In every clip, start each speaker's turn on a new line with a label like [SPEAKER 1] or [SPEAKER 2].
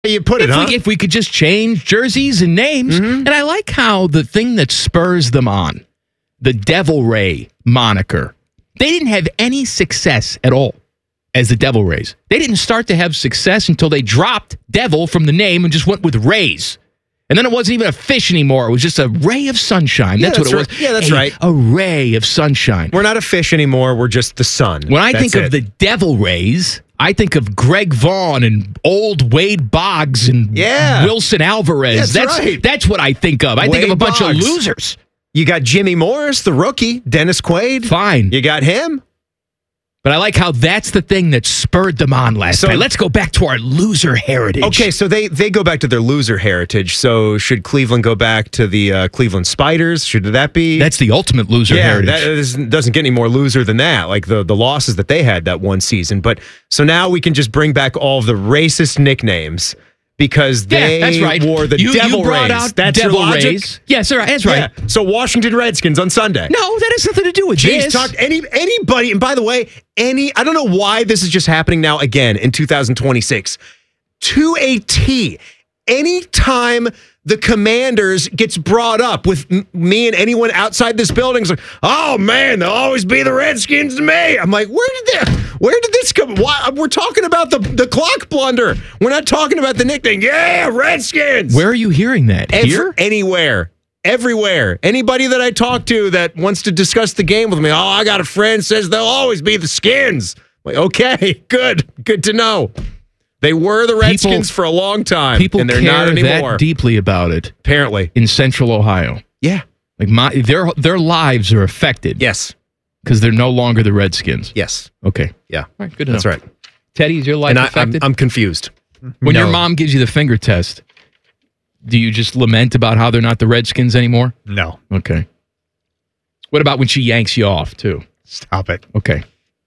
[SPEAKER 1] You put it,
[SPEAKER 2] If we could just change jerseys and names. And I like how the thing that spurs them on, the Devil Ray moniker, they didn't have any success at all as the Devil Rays. They didn't start to have success until they dropped Devil from the name and just went with Rays. And then it wasn't even a fish anymore. It was just a ray of sunshine. That's what it was.
[SPEAKER 1] Yeah, that's right.
[SPEAKER 2] A ray of sunshine.
[SPEAKER 1] We're not a fish anymore. We're just the sun.
[SPEAKER 2] When I think of the Devil Rays, I think of Greg Vaughn and old Wade Boggs and Wilson Alvarez. That's what I think of. I think of a bunch of losers.
[SPEAKER 1] You got Jimmy Morris, the rookie, Dennis Quaid.
[SPEAKER 2] Fine.
[SPEAKER 1] You got him.
[SPEAKER 2] But I like how that's the thing that spurred them on last night. Let's go back to our loser heritage.
[SPEAKER 1] Okay, so they go back to their loser heritage. So should Cleveland go back to the Cleveland Spiders? Should that be?
[SPEAKER 2] That's the ultimate loser heritage.
[SPEAKER 1] That doesn't get any more loser than that, like the losses that they had that one season. But so now we can just bring back all of the racist nicknames. Because they wore the Devil Rays. That's
[SPEAKER 2] Devil
[SPEAKER 1] your logic?
[SPEAKER 2] Rays. Yes, sir, that's right.
[SPEAKER 1] Yeah. So Washington Redskins on Sunday.
[SPEAKER 2] No, that has nothing to do with this.
[SPEAKER 1] Anybody, and by the way, I don't know why this is just happening now again in 2026. To a T, anytime the Commanders gets brought up with me and anyone outside this building, it's like, oh man, they'll always be the Redskins to me. I'm like, where did this come? Why? We're talking about the clock blunder. We're not talking about the nickname. Yeah, Redskins.
[SPEAKER 2] Where are you hearing that? Here?
[SPEAKER 1] Anywhere. Everywhere. Anybody that I talk to that wants to discuss the game with me, I got a friend says they'll always be the Skins. I'm like, okay, good to know. They were the Redskins for a long time, and they're not anymore.
[SPEAKER 2] People care that deeply about it.
[SPEAKER 1] Apparently.
[SPEAKER 2] In Central Ohio.
[SPEAKER 1] Yeah.
[SPEAKER 2] Like their lives are affected.
[SPEAKER 1] Yes.
[SPEAKER 2] Because they're no longer the Redskins.
[SPEAKER 1] Yes.
[SPEAKER 2] Okay.
[SPEAKER 1] Yeah.
[SPEAKER 2] All right, good to know.
[SPEAKER 1] That's right.
[SPEAKER 2] Teddy, is your life affected?
[SPEAKER 1] I'm confused.
[SPEAKER 2] When your mom gives you the finger test, do you just lament about how they're not the Redskins anymore?
[SPEAKER 3] No.
[SPEAKER 2] Okay. What about when she yanks you off, too?
[SPEAKER 3] Stop it.
[SPEAKER 2] Okay.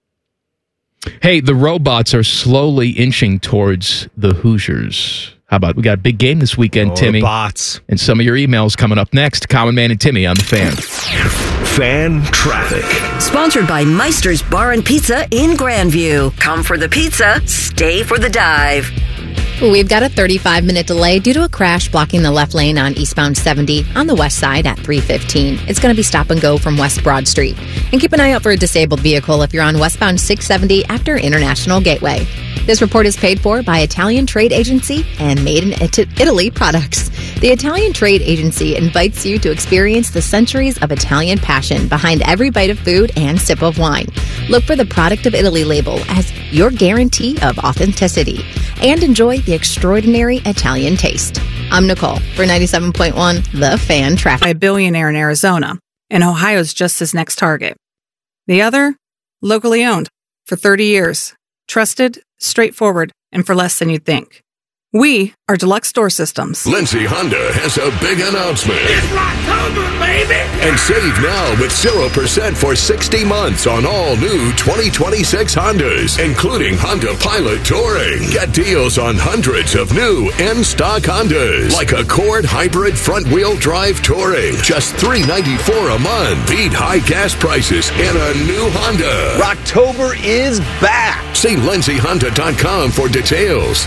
[SPEAKER 2] Hey, the robots are slowly inching towards the Hoosiers. How about we got a big game this weekend, Timmy?
[SPEAKER 1] Bots.
[SPEAKER 2] And some of your emails coming up next. Common Man and Timmy on The Fan.
[SPEAKER 4] Fan Traffic.
[SPEAKER 5] Sponsored by Meister's Bar and Pizza in Grandview. Come for the pizza, stay for the dive.
[SPEAKER 6] We've got a 35-minute delay due to a crash blocking the left lane on eastbound 70 on the west side at 315. It's going to be stop and go from West Broad Street. And keep an eye out for a disabled vehicle if you're on westbound 670 after International Gateway. This report is paid for by Italian Trade Agency and Made in Italy products. The Italian Trade Agency invites you to experience the centuries of Italian passion behind every bite of food and sip of wine. Look for the Product of Italy label as your guarantee of authenticity and enjoy the extraordinary Italian taste. I'm Nicole for 97.1 The Fan Traffic.
[SPEAKER 7] A billionaire in Arizona, and Ohio's just his next target. The other, locally owned for 30 years. Trusted, straightforward, and for less than you'd think. We are Deluxe Door Systems.
[SPEAKER 4] Lindsay Honda has a big announcement.
[SPEAKER 8] It's October, baby!
[SPEAKER 4] And save now with 0% for 60 months on all new 2026 Hondas, including Honda Pilot Touring. Get deals on hundreds of new in-stock Hondas, like Accord Hybrid Front-Wheel Drive Touring. Just $394 a month. Beat high gas prices in a new Honda.
[SPEAKER 1] Rocktober is back.
[SPEAKER 4] See LindsayHonda.com for details.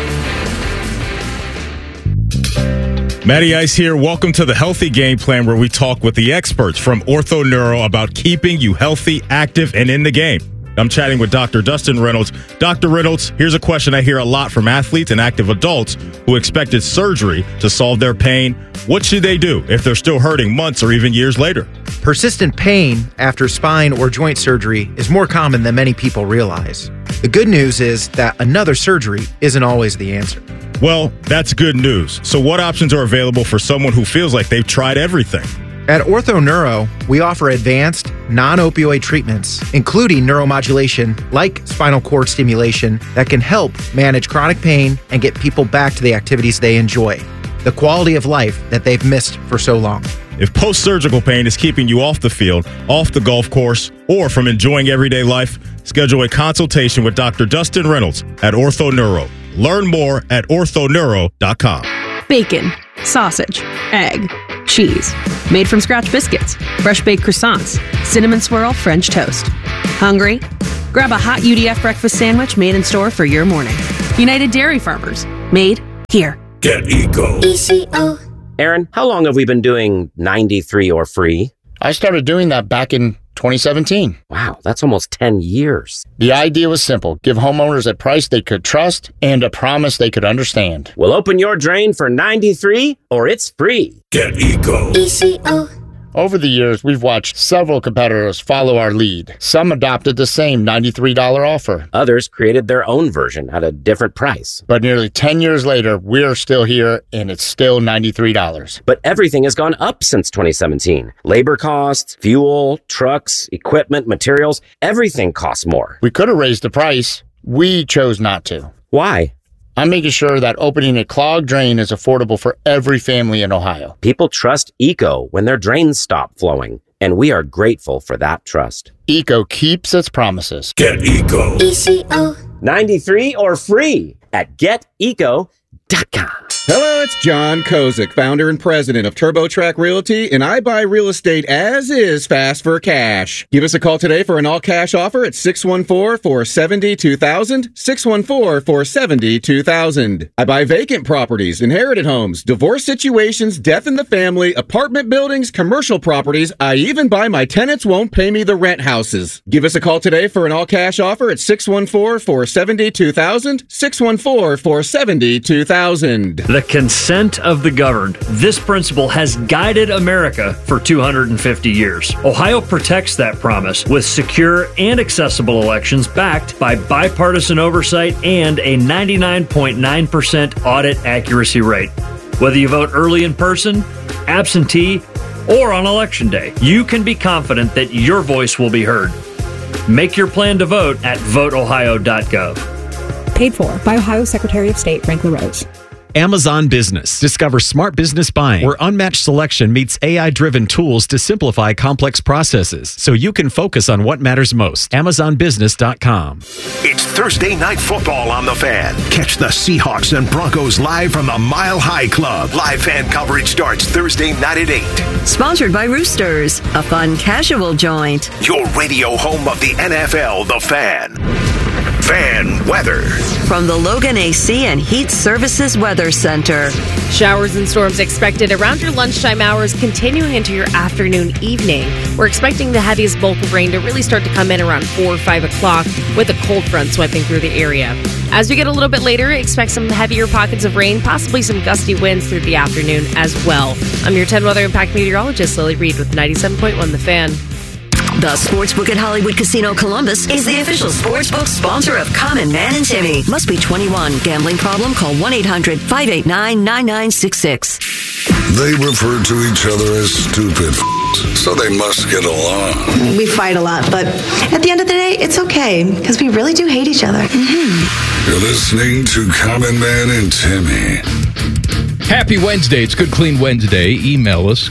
[SPEAKER 3] Matty Ice here. Welcome to the Healthy Game Plan, where we talk with the experts from Ortho Neuro about keeping you healthy, active, and in the game. I'm chatting with Dr. Dustin Reynolds. Dr. Reynolds, here's a question I hear a lot from athletes and active adults who expected surgery to solve their pain. What should they do if they're still hurting months or even years later?
[SPEAKER 9] Persistent pain after spine or joint surgery is more common than many people realize. The good news is that another surgery isn't always the answer.
[SPEAKER 3] Well, that's good news. So what options are available for someone who feels like they've tried everything?
[SPEAKER 9] At Ortho Neuro, we offer advanced, non-opioid treatments, including neuromodulation like spinal cord stimulation that can help manage chronic pain and get people back to the activities they enjoy, the quality of life that they've missed for so long.
[SPEAKER 3] If post-surgical pain is keeping you off the field, off the golf course, or from enjoying everyday life, schedule a consultation with Dr. Dustin Reynolds at Ortho Neuro. Learn more at orthoneuro.com.
[SPEAKER 10] Bacon, sausage, egg, cheese, made from scratch biscuits, fresh baked croissants, cinnamon swirl French toast. Hungry? Grab a hot UDF breakfast sandwich made in store for your morning. United Dairy Farmers, made Here.
[SPEAKER 4] Get Eco.
[SPEAKER 11] ECO. Aaron, how long have we been doing 93 or free?
[SPEAKER 12] I started doing that back in 2017.
[SPEAKER 11] Wow, that's almost 10 years.
[SPEAKER 12] The idea was simple. Give homeowners a price they could trust and a promise they could understand.
[SPEAKER 11] We'll open your drain for 93 or it's free.
[SPEAKER 4] Get Eco.
[SPEAKER 11] ECO.
[SPEAKER 12] Over the years, we've watched several competitors follow our lead. Some adopted the same $93 offer.
[SPEAKER 11] Others created their own version at a different price.
[SPEAKER 12] But nearly 10 years later, we're still here, and it's still $93.
[SPEAKER 11] But everything has gone up since 2017. Labor costs, fuel, trucks, equipment, materials, everything costs more.
[SPEAKER 12] We could have raised the price. We chose not to.
[SPEAKER 11] Why?
[SPEAKER 12] I'm making sure that opening a clogged drain is affordable for every family in Ohio.
[SPEAKER 11] People trust Eco when their drains stop flowing, and we are grateful for that trust.
[SPEAKER 12] Eco keeps its promises.
[SPEAKER 4] Get Eco.
[SPEAKER 11] ECO. 93 or free at geteco.com.
[SPEAKER 13] Hello, it's John Kozik, founder and president of TurboTrack Realty, and I buy real estate as is fast for cash. Give us a call today for an all-cash offer at 614-470-2000, 614-470-2000. I buy vacant properties, inherited homes, divorce situations, death in the family, apartment buildings, commercial properties. I even buy my tenants won't pay me the rent houses. Give us a call today for an all-cash offer at 614-470-2000, 614-470-2000.
[SPEAKER 14] The consent of the governed. This principle has guided America for 250 years. Ohio protects that promise with secure and accessible elections backed by bipartisan oversight and a 99.9% audit accuracy rate. Whether you vote early in person, absentee, or on election day, you can be confident that your voice will be heard. Make your plan to vote at voteohio.gov.
[SPEAKER 15] Paid for by Ohio Secretary of State Frank LaRose.
[SPEAKER 16] Amazon Business. Discover smart business buying, where unmatched selection meets AI-driven tools to simplify complex processes, so you can focus on what matters most. AmazonBusiness.com.
[SPEAKER 17] It's Thursday Night Football on The Fan. Catch the Seahawks and Broncos live from the Mile High Club. Live fan coverage starts Thursday night at 8.
[SPEAKER 5] Sponsored by Roosters, a fun casual joint.
[SPEAKER 17] Your radio home of the NFL, The Fan. Fan weather.
[SPEAKER 5] From the Logan AC and Heat Services Weather Center.
[SPEAKER 18] Showers and storms expected around your lunchtime hours, continuing into your afternoon, evening. We're expecting the heaviest bulk of rain to really start to come in around 4 or 5 o'clock with a cold front sweeping through the area. As we get a little bit later, expect some heavier pockets of rain, possibly some gusty winds through the afternoon as well. I'm your 10 Weather Impact meteorologist, Lily Reed, with 97.1 The Fan.
[SPEAKER 5] The Sportsbook at Hollywood Casino Columbus is the official sportsbook sponsor of Common Man and Timmy. Must be 21. Gambling problem? Call 1-800-589-9966.
[SPEAKER 19] They refer to each other as stupid so they must get along.
[SPEAKER 20] We fight a lot, but at the end of the day, it's okay because we really do hate each other. Mm-hmm.
[SPEAKER 19] You're listening to Common Man and Timmy.
[SPEAKER 2] Happy Wednesday. It's Good Clean Wednesday. Email us,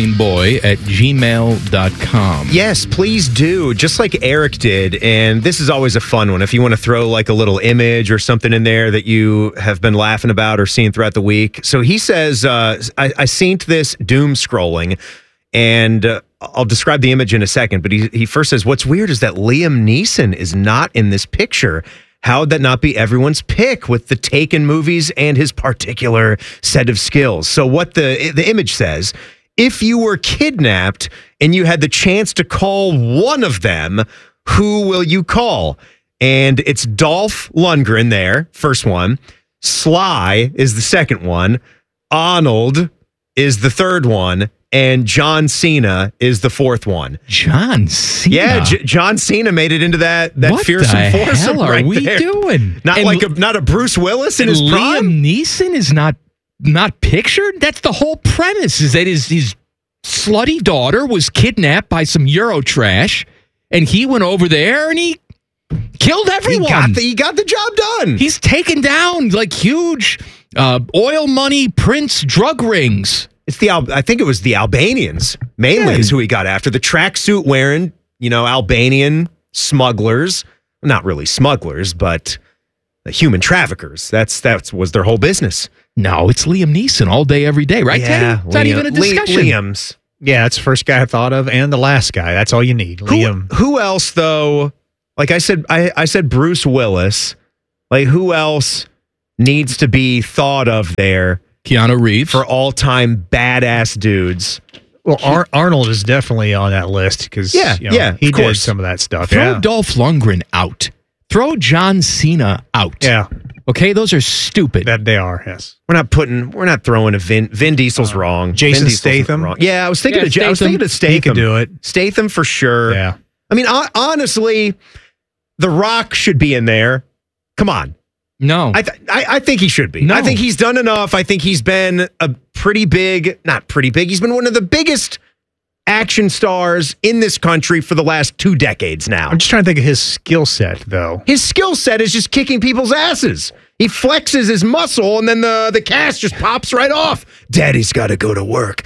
[SPEAKER 2] goodcleanboy@gmail.com.
[SPEAKER 1] Yes, please do. Just like Eric did. And this is always a fun one. If you want to throw like a little image or something in there that you have been laughing about or seen throughout the week. So he says, I seen this doom scrolling, and I'll describe the image in a second. But he first says, what's weird is that Liam Neeson is not in this picture. How would that not be everyone's pick with the Taken movies and his particular set of skills? So what the image says, if you were kidnapped and you had the chance to call one of them, who will you call? And it's Dolph Lundgren there, first one. Sly is the second one. Arnold is the third one. And John Cena is the fourth one.
[SPEAKER 2] John Cena?
[SPEAKER 1] Yeah, John Cena made it into that
[SPEAKER 2] what
[SPEAKER 1] fearsome foursome
[SPEAKER 2] right
[SPEAKER 1] right
[SPEAKER 2] we
[SPEAKER 1] there.
[SPEAKER 2] Doing?
[SPEAKER 1] Not a Bruce Willis in his prime?
[SPEAKER 2] Liam Neeson is not pictured? That's the whole premise, is that his slutty daughter was kidnapped by some Euro trash, and he went over there and he killed everyone.
[SPEAKER 1] He got the job done.
[SPEAKER 2] He's taken down like huge oil money prince drug rings.
[SPEAKER 1] It's I think it was the Albanians mainly is who he got after. The tracksuit wearing, Albanian smugglers. Not really smugglers, but human traffickers. That was their whole business.
[SPEAKER 2] No, it's Liam Neeson all day, every day, right, Teddy? It's not even a discussion.
[SPEAKER 1] Liam's.
[SPEAKER 21] Yeah, that's the first guy I thought of, and the last guy. That's all you need. Liam.
[SPEAKER 1] Who else, though? Like I said Bruce Willis. Like, who else needs to be thought of there.
[SPEAKER 2] Keanu Reeves.
[SPEAKER 1] For all-time badass dudes.
[SPEAKER 21] Well, Arnold is definitely on that list because he did some of that stuff.
[SPEAKER 2] Throw Dolph Lundgren out. Throw John Cena out.
[SPEAKER 21] Yeah.
[SPEAKER 2] Okay, those are stupid.
[SPEAKER 21] That they are, yes.
[SPEAKER 1] We're not throwing a Vin Diesel's wrong.
[SPEAKER 21] Jason
[SPEAKER 1] Vin Diesel's
[SPEAKER 21] Statham.
[SPEAKER 1] Wrong. Yeah, I was thinking of Statham.
[SPEAKER 21] He could do it.
[SPEAKER 1] Statham for sure.
[SPEAKER 21] Yeah.
[SPEAKER 1] I mean, honestly, The Rock should be in there. Come on.
[SPEAKER 2] No.
[SPEAKER 1] I think he should be.
[SPEAKER 2] No.
[SPEAKER 1] I think he's done enough. I think he's been not pretty big. He's been one of the biggest action stars in this country for the last 2 decades now.
[SPEAKER 21] I'm just trying to think of his skill set, though.
[SPEAKER 1] His skill set is just kicking people's asses. He flexes his muscle, and then the cast just pops right off. Daddy's got to go to work.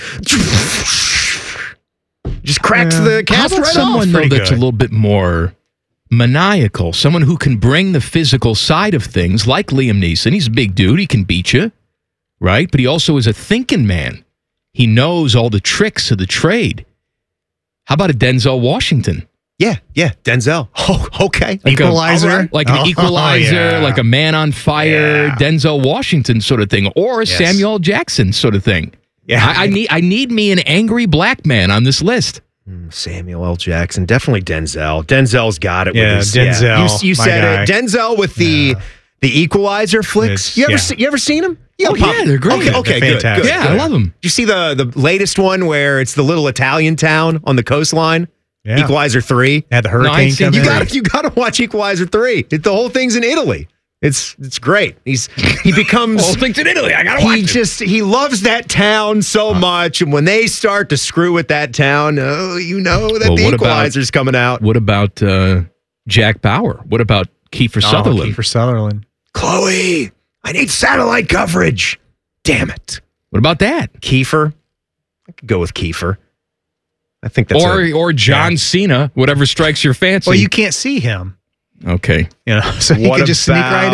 [SPEAKER 1] Just cracks the cast
[SPEAKER 2] How about
[SPEAKER 1] right
[SPEAKER 2] someone,
[SPEAKER 1] off.
[SPEAKER 2] though, that's a little bit more maniacal, someone who can bring the physical side of things, like Liam Neeson. He's a big dude. He can beat you, right? But he also is a thinking man. He knows all the tricks of the trade. How about a Denzel Washington?
[SPEAKER 1] Yeah, Denzel. Oh, okay.
[SPEAKER 21] Equalizer?
[SPEAKER 2] Like an Equalizer, like a Man on Fire, Denzel Washington sort of thing, or a Samuel Jackson sort of thing.
[SPEAKER 1] Yeah,
[SPEAKER 2] I need me an angry black man on this list.
[SPEAKER 1] Samuel L. Jackson, definitely Denzel. Denzel's got it.
[SPEAKER 21] Yeah,
[SPEAKER 1] with his,
[SPEAKER 21] Denzel.
[SPEAKER 1] You said it. Denzel with the Equalizer flicks. You ever seen him?
[SPEAKER 2] Yeah, they're great.
[SPEAKER 1] Okay,
[SPEAKER 21] They're
[SPEAKER 1] good.
[SPEAKER 21] fantastic.
[SPEAKER 2] Yeah, I love them.
[SPEAKER 1] Did you see the latest one where it's the little Italian town on the coastline?
[SPEAKER 21] Yeah.
[SPEAKER 1] Equalizer 3.
[SPEAKER 21] Had the hurricane come in.
[SPEAKER 1] You got to watch Equalizer 3. The whole thing's in Italy. It's great. He becomes
[SPEAKER 2] whole thing's in Italy. I gotta watch it.
[SPEAKER 1] He loves that town so much, and when they start to screw with that town, the Equalizer's coming out.
[SPEAKER 2] What about Jack Bauer? What about Kiefer Sutherland?
[SPEAKER 21] Kiefer Sutherland.
[SPEAKER 1] Chloe, I need satellite coverage. Damn it.
[SPEAKER 2] What about that?
[SPEAKER 1] Kiefer. I could go with Kiefer. I think that's
[SPEAKER 2] or John Cena, whatever strikes your fancy.
[SPEAKER 21] Well, you can't see him.
[SPEAKER 2] Okay.
[SPEAKER 21] So he could just sneak right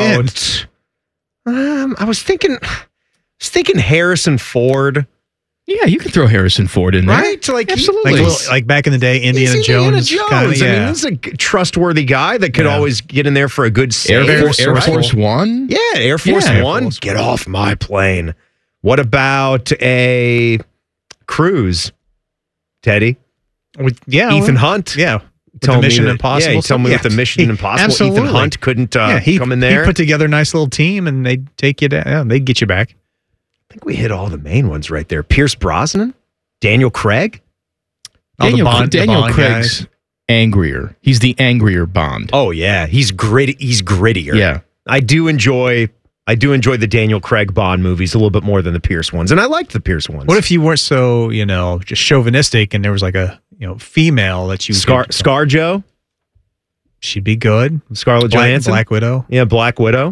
[SPEAKER 21] in.
[SPEAKER 1] I was thinking Harrison Ford.
[SPEAKER 2] Yeah, you can throw Harrison Ford in there.
[SPEAKER 1] Right?
[SPEAKER 2] Absolutely.
[SPEAKER 21] Like back in the day, Indiana Jones.
[SPEAKER 1] I mean, he's a trustworthy guy that could always get in there for a good save.
[SPEAKER 2] Air Force One?
[SPEAKER 1] Yeah, Air Force One. Get off my plane. What about a cruise, Teddy? Ethan Hunt.
[SPEAKER 21] Yeah.
[SPEAKER 1] Told
[SPEAKER 21] Mission
[SPEAKER 1] me
[SPEAKER 21] Impossible.
[SPEAKER 1] Yeah, he told me with the Mission Impossible.
[SPEAKER 21] Absolutely.
[SPEAKER 1] Ethan Hunt couldn't come in there.
[SPEAKER 21] He put together a nice little team, and they'd take you down. Yeah, they'd get you back.
[SPEAKER 1] I think we hit all the main ones right there. Pierce Brosnan, Daniel Craig.
[SPEAKER 2] Daniel Craig's angrier. He's the angrier Bond.
[SPEAKER 1] Oh yeah, he's gritty. He's grittier.
[SPEAKER 2] Yeah,
[SPEAKER 1] I do enjoy the Daniel Craig Bond movies a little bit more than the Pierce ones, and I liked the Pierce ones.
[SPEAKER 21] What if you weren't so just chauvinistic, and there was like a female that you
[SPEAKER 1] ScarJo?
[SPEAKER 21] She'd be good.
[SPEAKER 1] Scarlett Johansson,
[SPEAKER 21] Black Widow.
[SPEAKER 1] Yeah, Black Widow.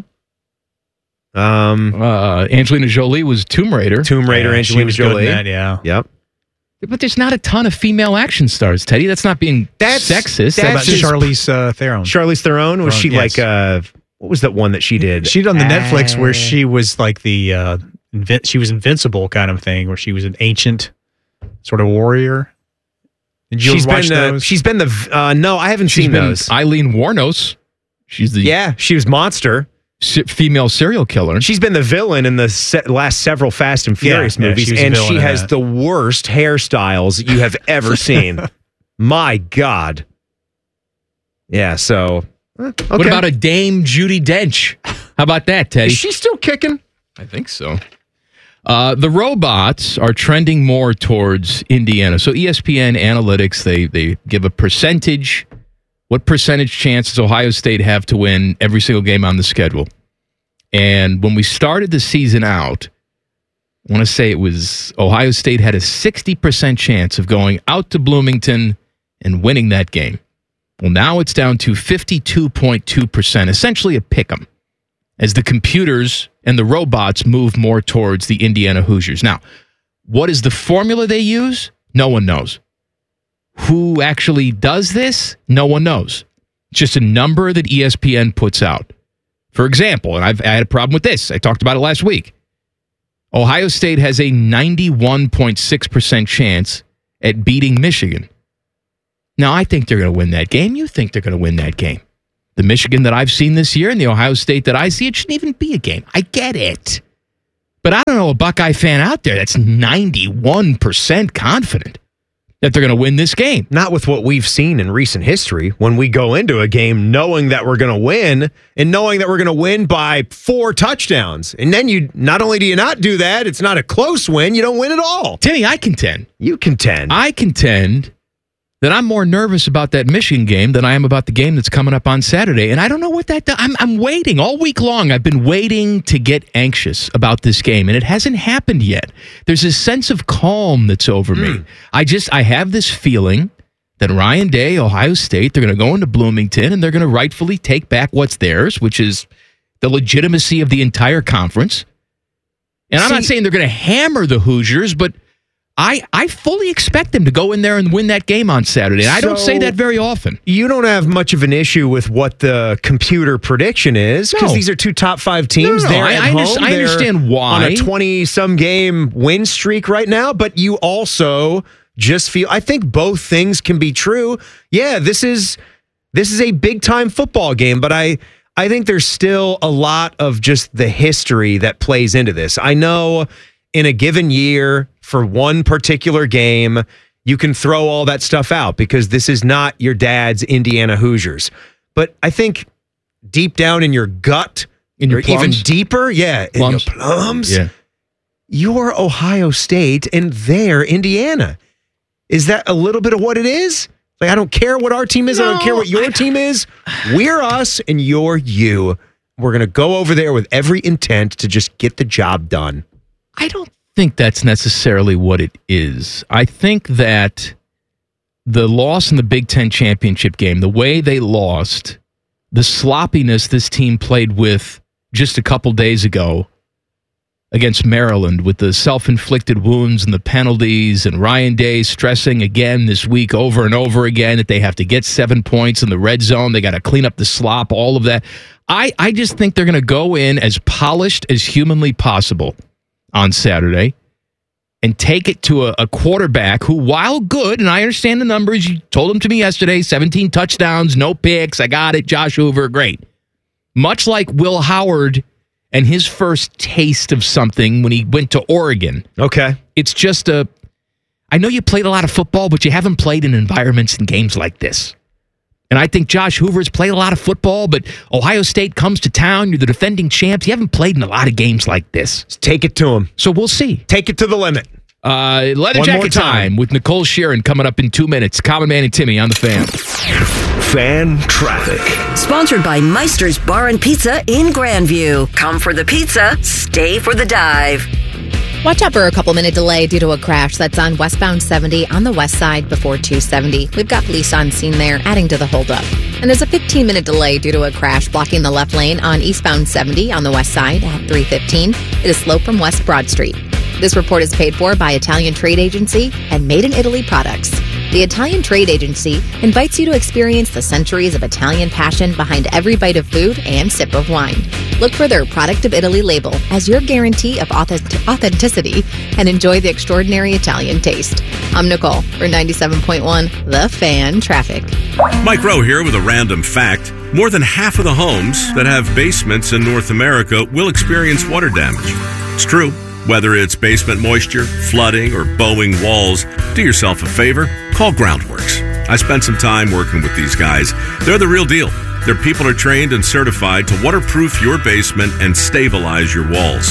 [SPEAKER 2] Angelina Jolie was Tomb Raider.
[SPEAKER 1] Angelina Jolie.
[SPEAKER 21] Yeah.
[SPEAKER 1] Yep.
[SPEAKER 2] But there's not a ton of female action stars, Teddy. That's not being sexist.
[SPEAKER 21] That's Charlize Theron.
[SPEAKER 1] Charlize Theron? Was she like, what was that one that she did?
[SPEAKER 21] She did on the Netflix where she was like she was invincible kind of thing, where she was an ancient sort of warrior. Did you ever watch those?
[SPEAKER 1] She's been no, I haven't seen those.
[SPEAKER 2] Eileen Wuornos.
[SPEAKER 1] She was Monster.
[SPEAKER 2] Female serial killer.
[SPEAKER 1] She's been the villain in the last several Fast and Furious movies, and she has the worst hairstyles you have ever seen. My God. Yeah, so. Okay.
[SPEAKER 2] What about a Dame Judi Dench? How about that, Teddy?
[SPEAKER 1] Is she still kicking?
[SPEAKER 2] I think so. The robots are trending more towards Indiana. So ESPN Analytics, they give a percentage. What percentage chance does Ohio State have to win every single game on the schedule? And when we started the season out, I want to say it was Ohio State had a 60% chance of going out to Bloomington and winning that game. Well, now it's down to 52.2%, essentially a pick'em, as the computers and the robots move more towards the Indiana Hoosiers. Now, what is the formula they use? No one knows. Who actually does this? No one knows. It's just a number that ESPN puts out. For example, and I had a problem with this. I talked about it last week. Ohio State has a 91.6% chance at beating Michigan. Now, I think they're going to win that game. You think they're going to win that game. The Michigan that I've seen this year and the Ohio State that I see, it shouldn't even be a game. I get it. But I don't know a Buckeye fan out there that's 91% confident that they're going to win this game.
[SPEAKER 1] Not with what we've seen in recent history when we go into a game knowing that we're going to win and knowing that we're going to win by 4 touchdowns. And then you not only do you not do that, it's not a close win, you don't win at all.
[SPEAKER 2] Timmy, I contend.
[SPEAKER 1] You contend.
[SPEAKER 2] I contend that I'm more nervous about that Michigan game than I am about the game that's coming up on Saturday. And I don't know what that does. I'm waiting all week long. I've been waiting to get anxious about this game, and it hasn't happened yet. There's this sense of calm that's over me. I have this feeling that Ryan Day, Ohio State, they're going to go into Bloomington, and they're going to rightfully take back what's theirs, which is the legitimacy of the entire conference. And I'm not saying they're going to hammer the Hoosiers, but I fully expect them to go in there and win that game on Saturday. And I don't say that very often.
[SPEAKER 1] You don't have much of an issue with what the computer prediction is because these are 2 top 5 teams.
[SPEAKER 2] No. I understand why.
[SPEAKER 1] On a 20-some game win streak right now, but you also just feel, I think both things can be true. Yeah, this is a big-time football game, but I think there's still a lot of just the history that plays into this. I know in a given year, for one particular game, you can throw all that stuff out because this is not your dad's Indiana Hoosiers. But I think deep down in your gut,
[SPEAKER 2] or
[SPEAKER 1] even deeper, in your plums, you're Ohio State and they're Indiana. Is that a little bit of what it is? Like, I don't care what our team is. I don't care what your team is. We're us and you're you. We're going to go over there with every intent to just get the job done.
[SPEAKER 2] I don't think that's necessarily what it is. I think that the loss in the Big Ten championship game, the way they lost, the sloppiness this team played with just a couple days ago against Maryland with the self-inflicted wounds and the penalties, and Ryan Day stressing again this week over and over again that they have to get 7 points in the red zone. They got to clean up the slop, all of that. I just think they're going to go in as polished as humanly possible on Saturday and take it to a quarterback who, while good, and I understand the numbers, you told them to me yesterday, 17 touchdowns, no picks, I got it, Josh Hoover, great. Much like Will Howard and his first taste of something when he went to Oregon.
[SPEAKER 1] Okay.
[SPEAKER 2] It's just I know you played a lot of football, but you haven't played in environments and games like this. And I think Josh Hoover's played a lot of football, but Ohio State comes to town. You're the defending champs. You haven't played in a lot of games like this.
[SPEAKER 1] Just take it to him.
[SPEAKER 2] So we'll see.
[SPEAKER 1] Take it to the limit.
[SPEAKER 2] Leather Jacket time with Nicole Sheeran coming up in 2 minutes. Common Man and Timmy on the Fan.
[SPEAKER 4] Fan traffic.
[SPEAKER 5] Sponsored by Meister's Bar and Pizza in Grandview. Come for the pizza, stay for the dive.
[SPEAKER 6] Watch out for a couple-minute delay due to a crash that's on westbound 70 on the west side before 270. We've got police on scene there, adding to the holdup. And there's a 15-minute delay due to a crash blocking the left lane on eastbound 70 on the west side at 315. It is slow from West Broad Street. This report is paid for by Italian Trade Agency and Made in Italy products. The Italian Trade Agency invites you to experience the centuries of Italian passion behind every bite of food and sip of wine. Look for their Product of Italy label as your guarantee of authenticity and enjoy the extraordinary Italian taste. I'm Nicole for 97.1 The Fan Traffic.
[SPEAKER 22] Mike Rowe here with a random fact. More than half of the homes that have basements in North America will experience water damage. It's true. Whether it's basement moisture, flooding, or bowing walls, do yourself a favor, call Groundworks. I spent some time working with these guys. They're the real deal. Their people are trained and certified to waterproof your basement and stabilize your walls.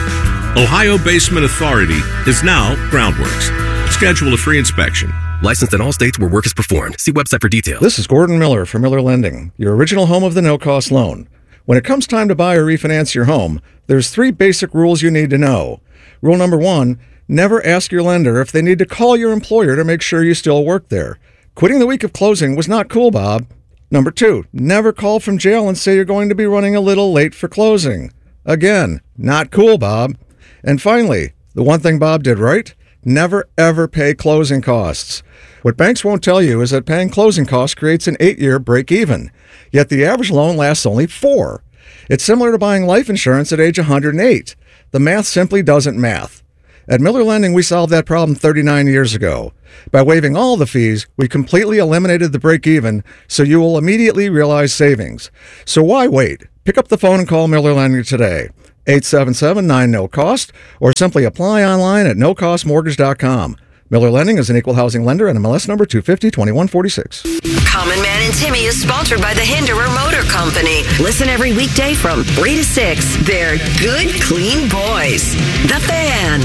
[SPEAKER 22] Ohio Basement Authority is now Groundworks. Schedule a free inspection.
[SPEAKER 23] Licensed in all states where work is performed. See website for details.
[SPEAKER 24] This is Gordon Miller from Miller Lending, your original home of the no-cost loan. When it comes time to buy or refinance your home, there's 3 basic rules you need to know. Rule number 1, never ask your lender if they need to call your employer to make sure you still work there. Quitting the week of closing was not cool, Bob. Number 2, never call from jail and say you're going to be running a little late for closing. Again, not cool, Bob. And finally, the one thing Bob did right, never ever pay closing costs. What banks won't tell you is that paying closing costs creates an 8-year break-even, yet the average loan lasts only 4. It's similar to buying life insurance at age 108. The math simply doesn't math. At Miller Lending, we solved that problem 39 years ago. By waiving all the fees, we completely eliminated the break-even, so you will immediately realize savings. So why wait? Pick up the phone and call Miller Lending today. 877-9-NO-COST, or simply apply online at nocostmortgage.com. Miller Lending is an equal housing lender and MLS number 250-2146.
[SPEAKER 5] Common Man and Timmy is sponsored by the Hinderer Motor Company. Listen every weekday from 3 to 6. They're good, clean boys. The Fan.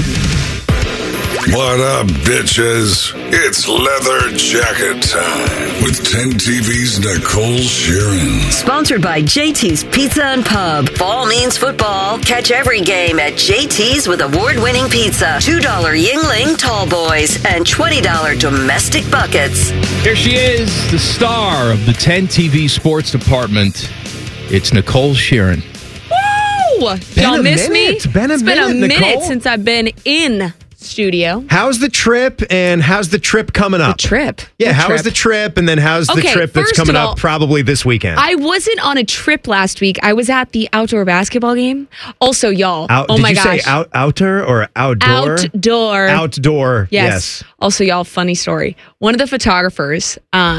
[SPEAKER 19] What up, bitches? It's leather jacket time with 10 TV's Nicole Sheeran.
[SPEAKER 5] Sponsored by JT's Pizza and Pub. Fall means football. Catch every game at JT's with award-winning pizza, $2 Yingling Tall Boys, and $20 domestic buckets.
[SPEAKER 2] Here she is, the star of the 10 TV sports department. It's Nicole Sheeran.
[SPEAKER 3] Woo! Y'all miss me?
[SPEAKER 1] It's been a minute, Nicole.
[SPEAKER 3] Since I've been in studio.
[SPEAKER 1] How's the trip, and how's the trip coming up?
[SPEAKER 3] The trip?
[SPEAKER 1] Yeah,
[SPEAKER 3] How
[SPEAKER 1] is the trip, and then how's the trip that's coming up probably this weekend?
[SPEAKER 3] I wasn't on a trip last week. I was at the outdoor basketball game. Also, y'all, oh my gosh.
[SPEAKER 1] Did you say outer or outdoor?
[SPEAKER 3] Outdoor.
[SPEAKER 1] Outdoor,
[SPEAKER 3] yes. Also, y'all, funny story. One of the photographers,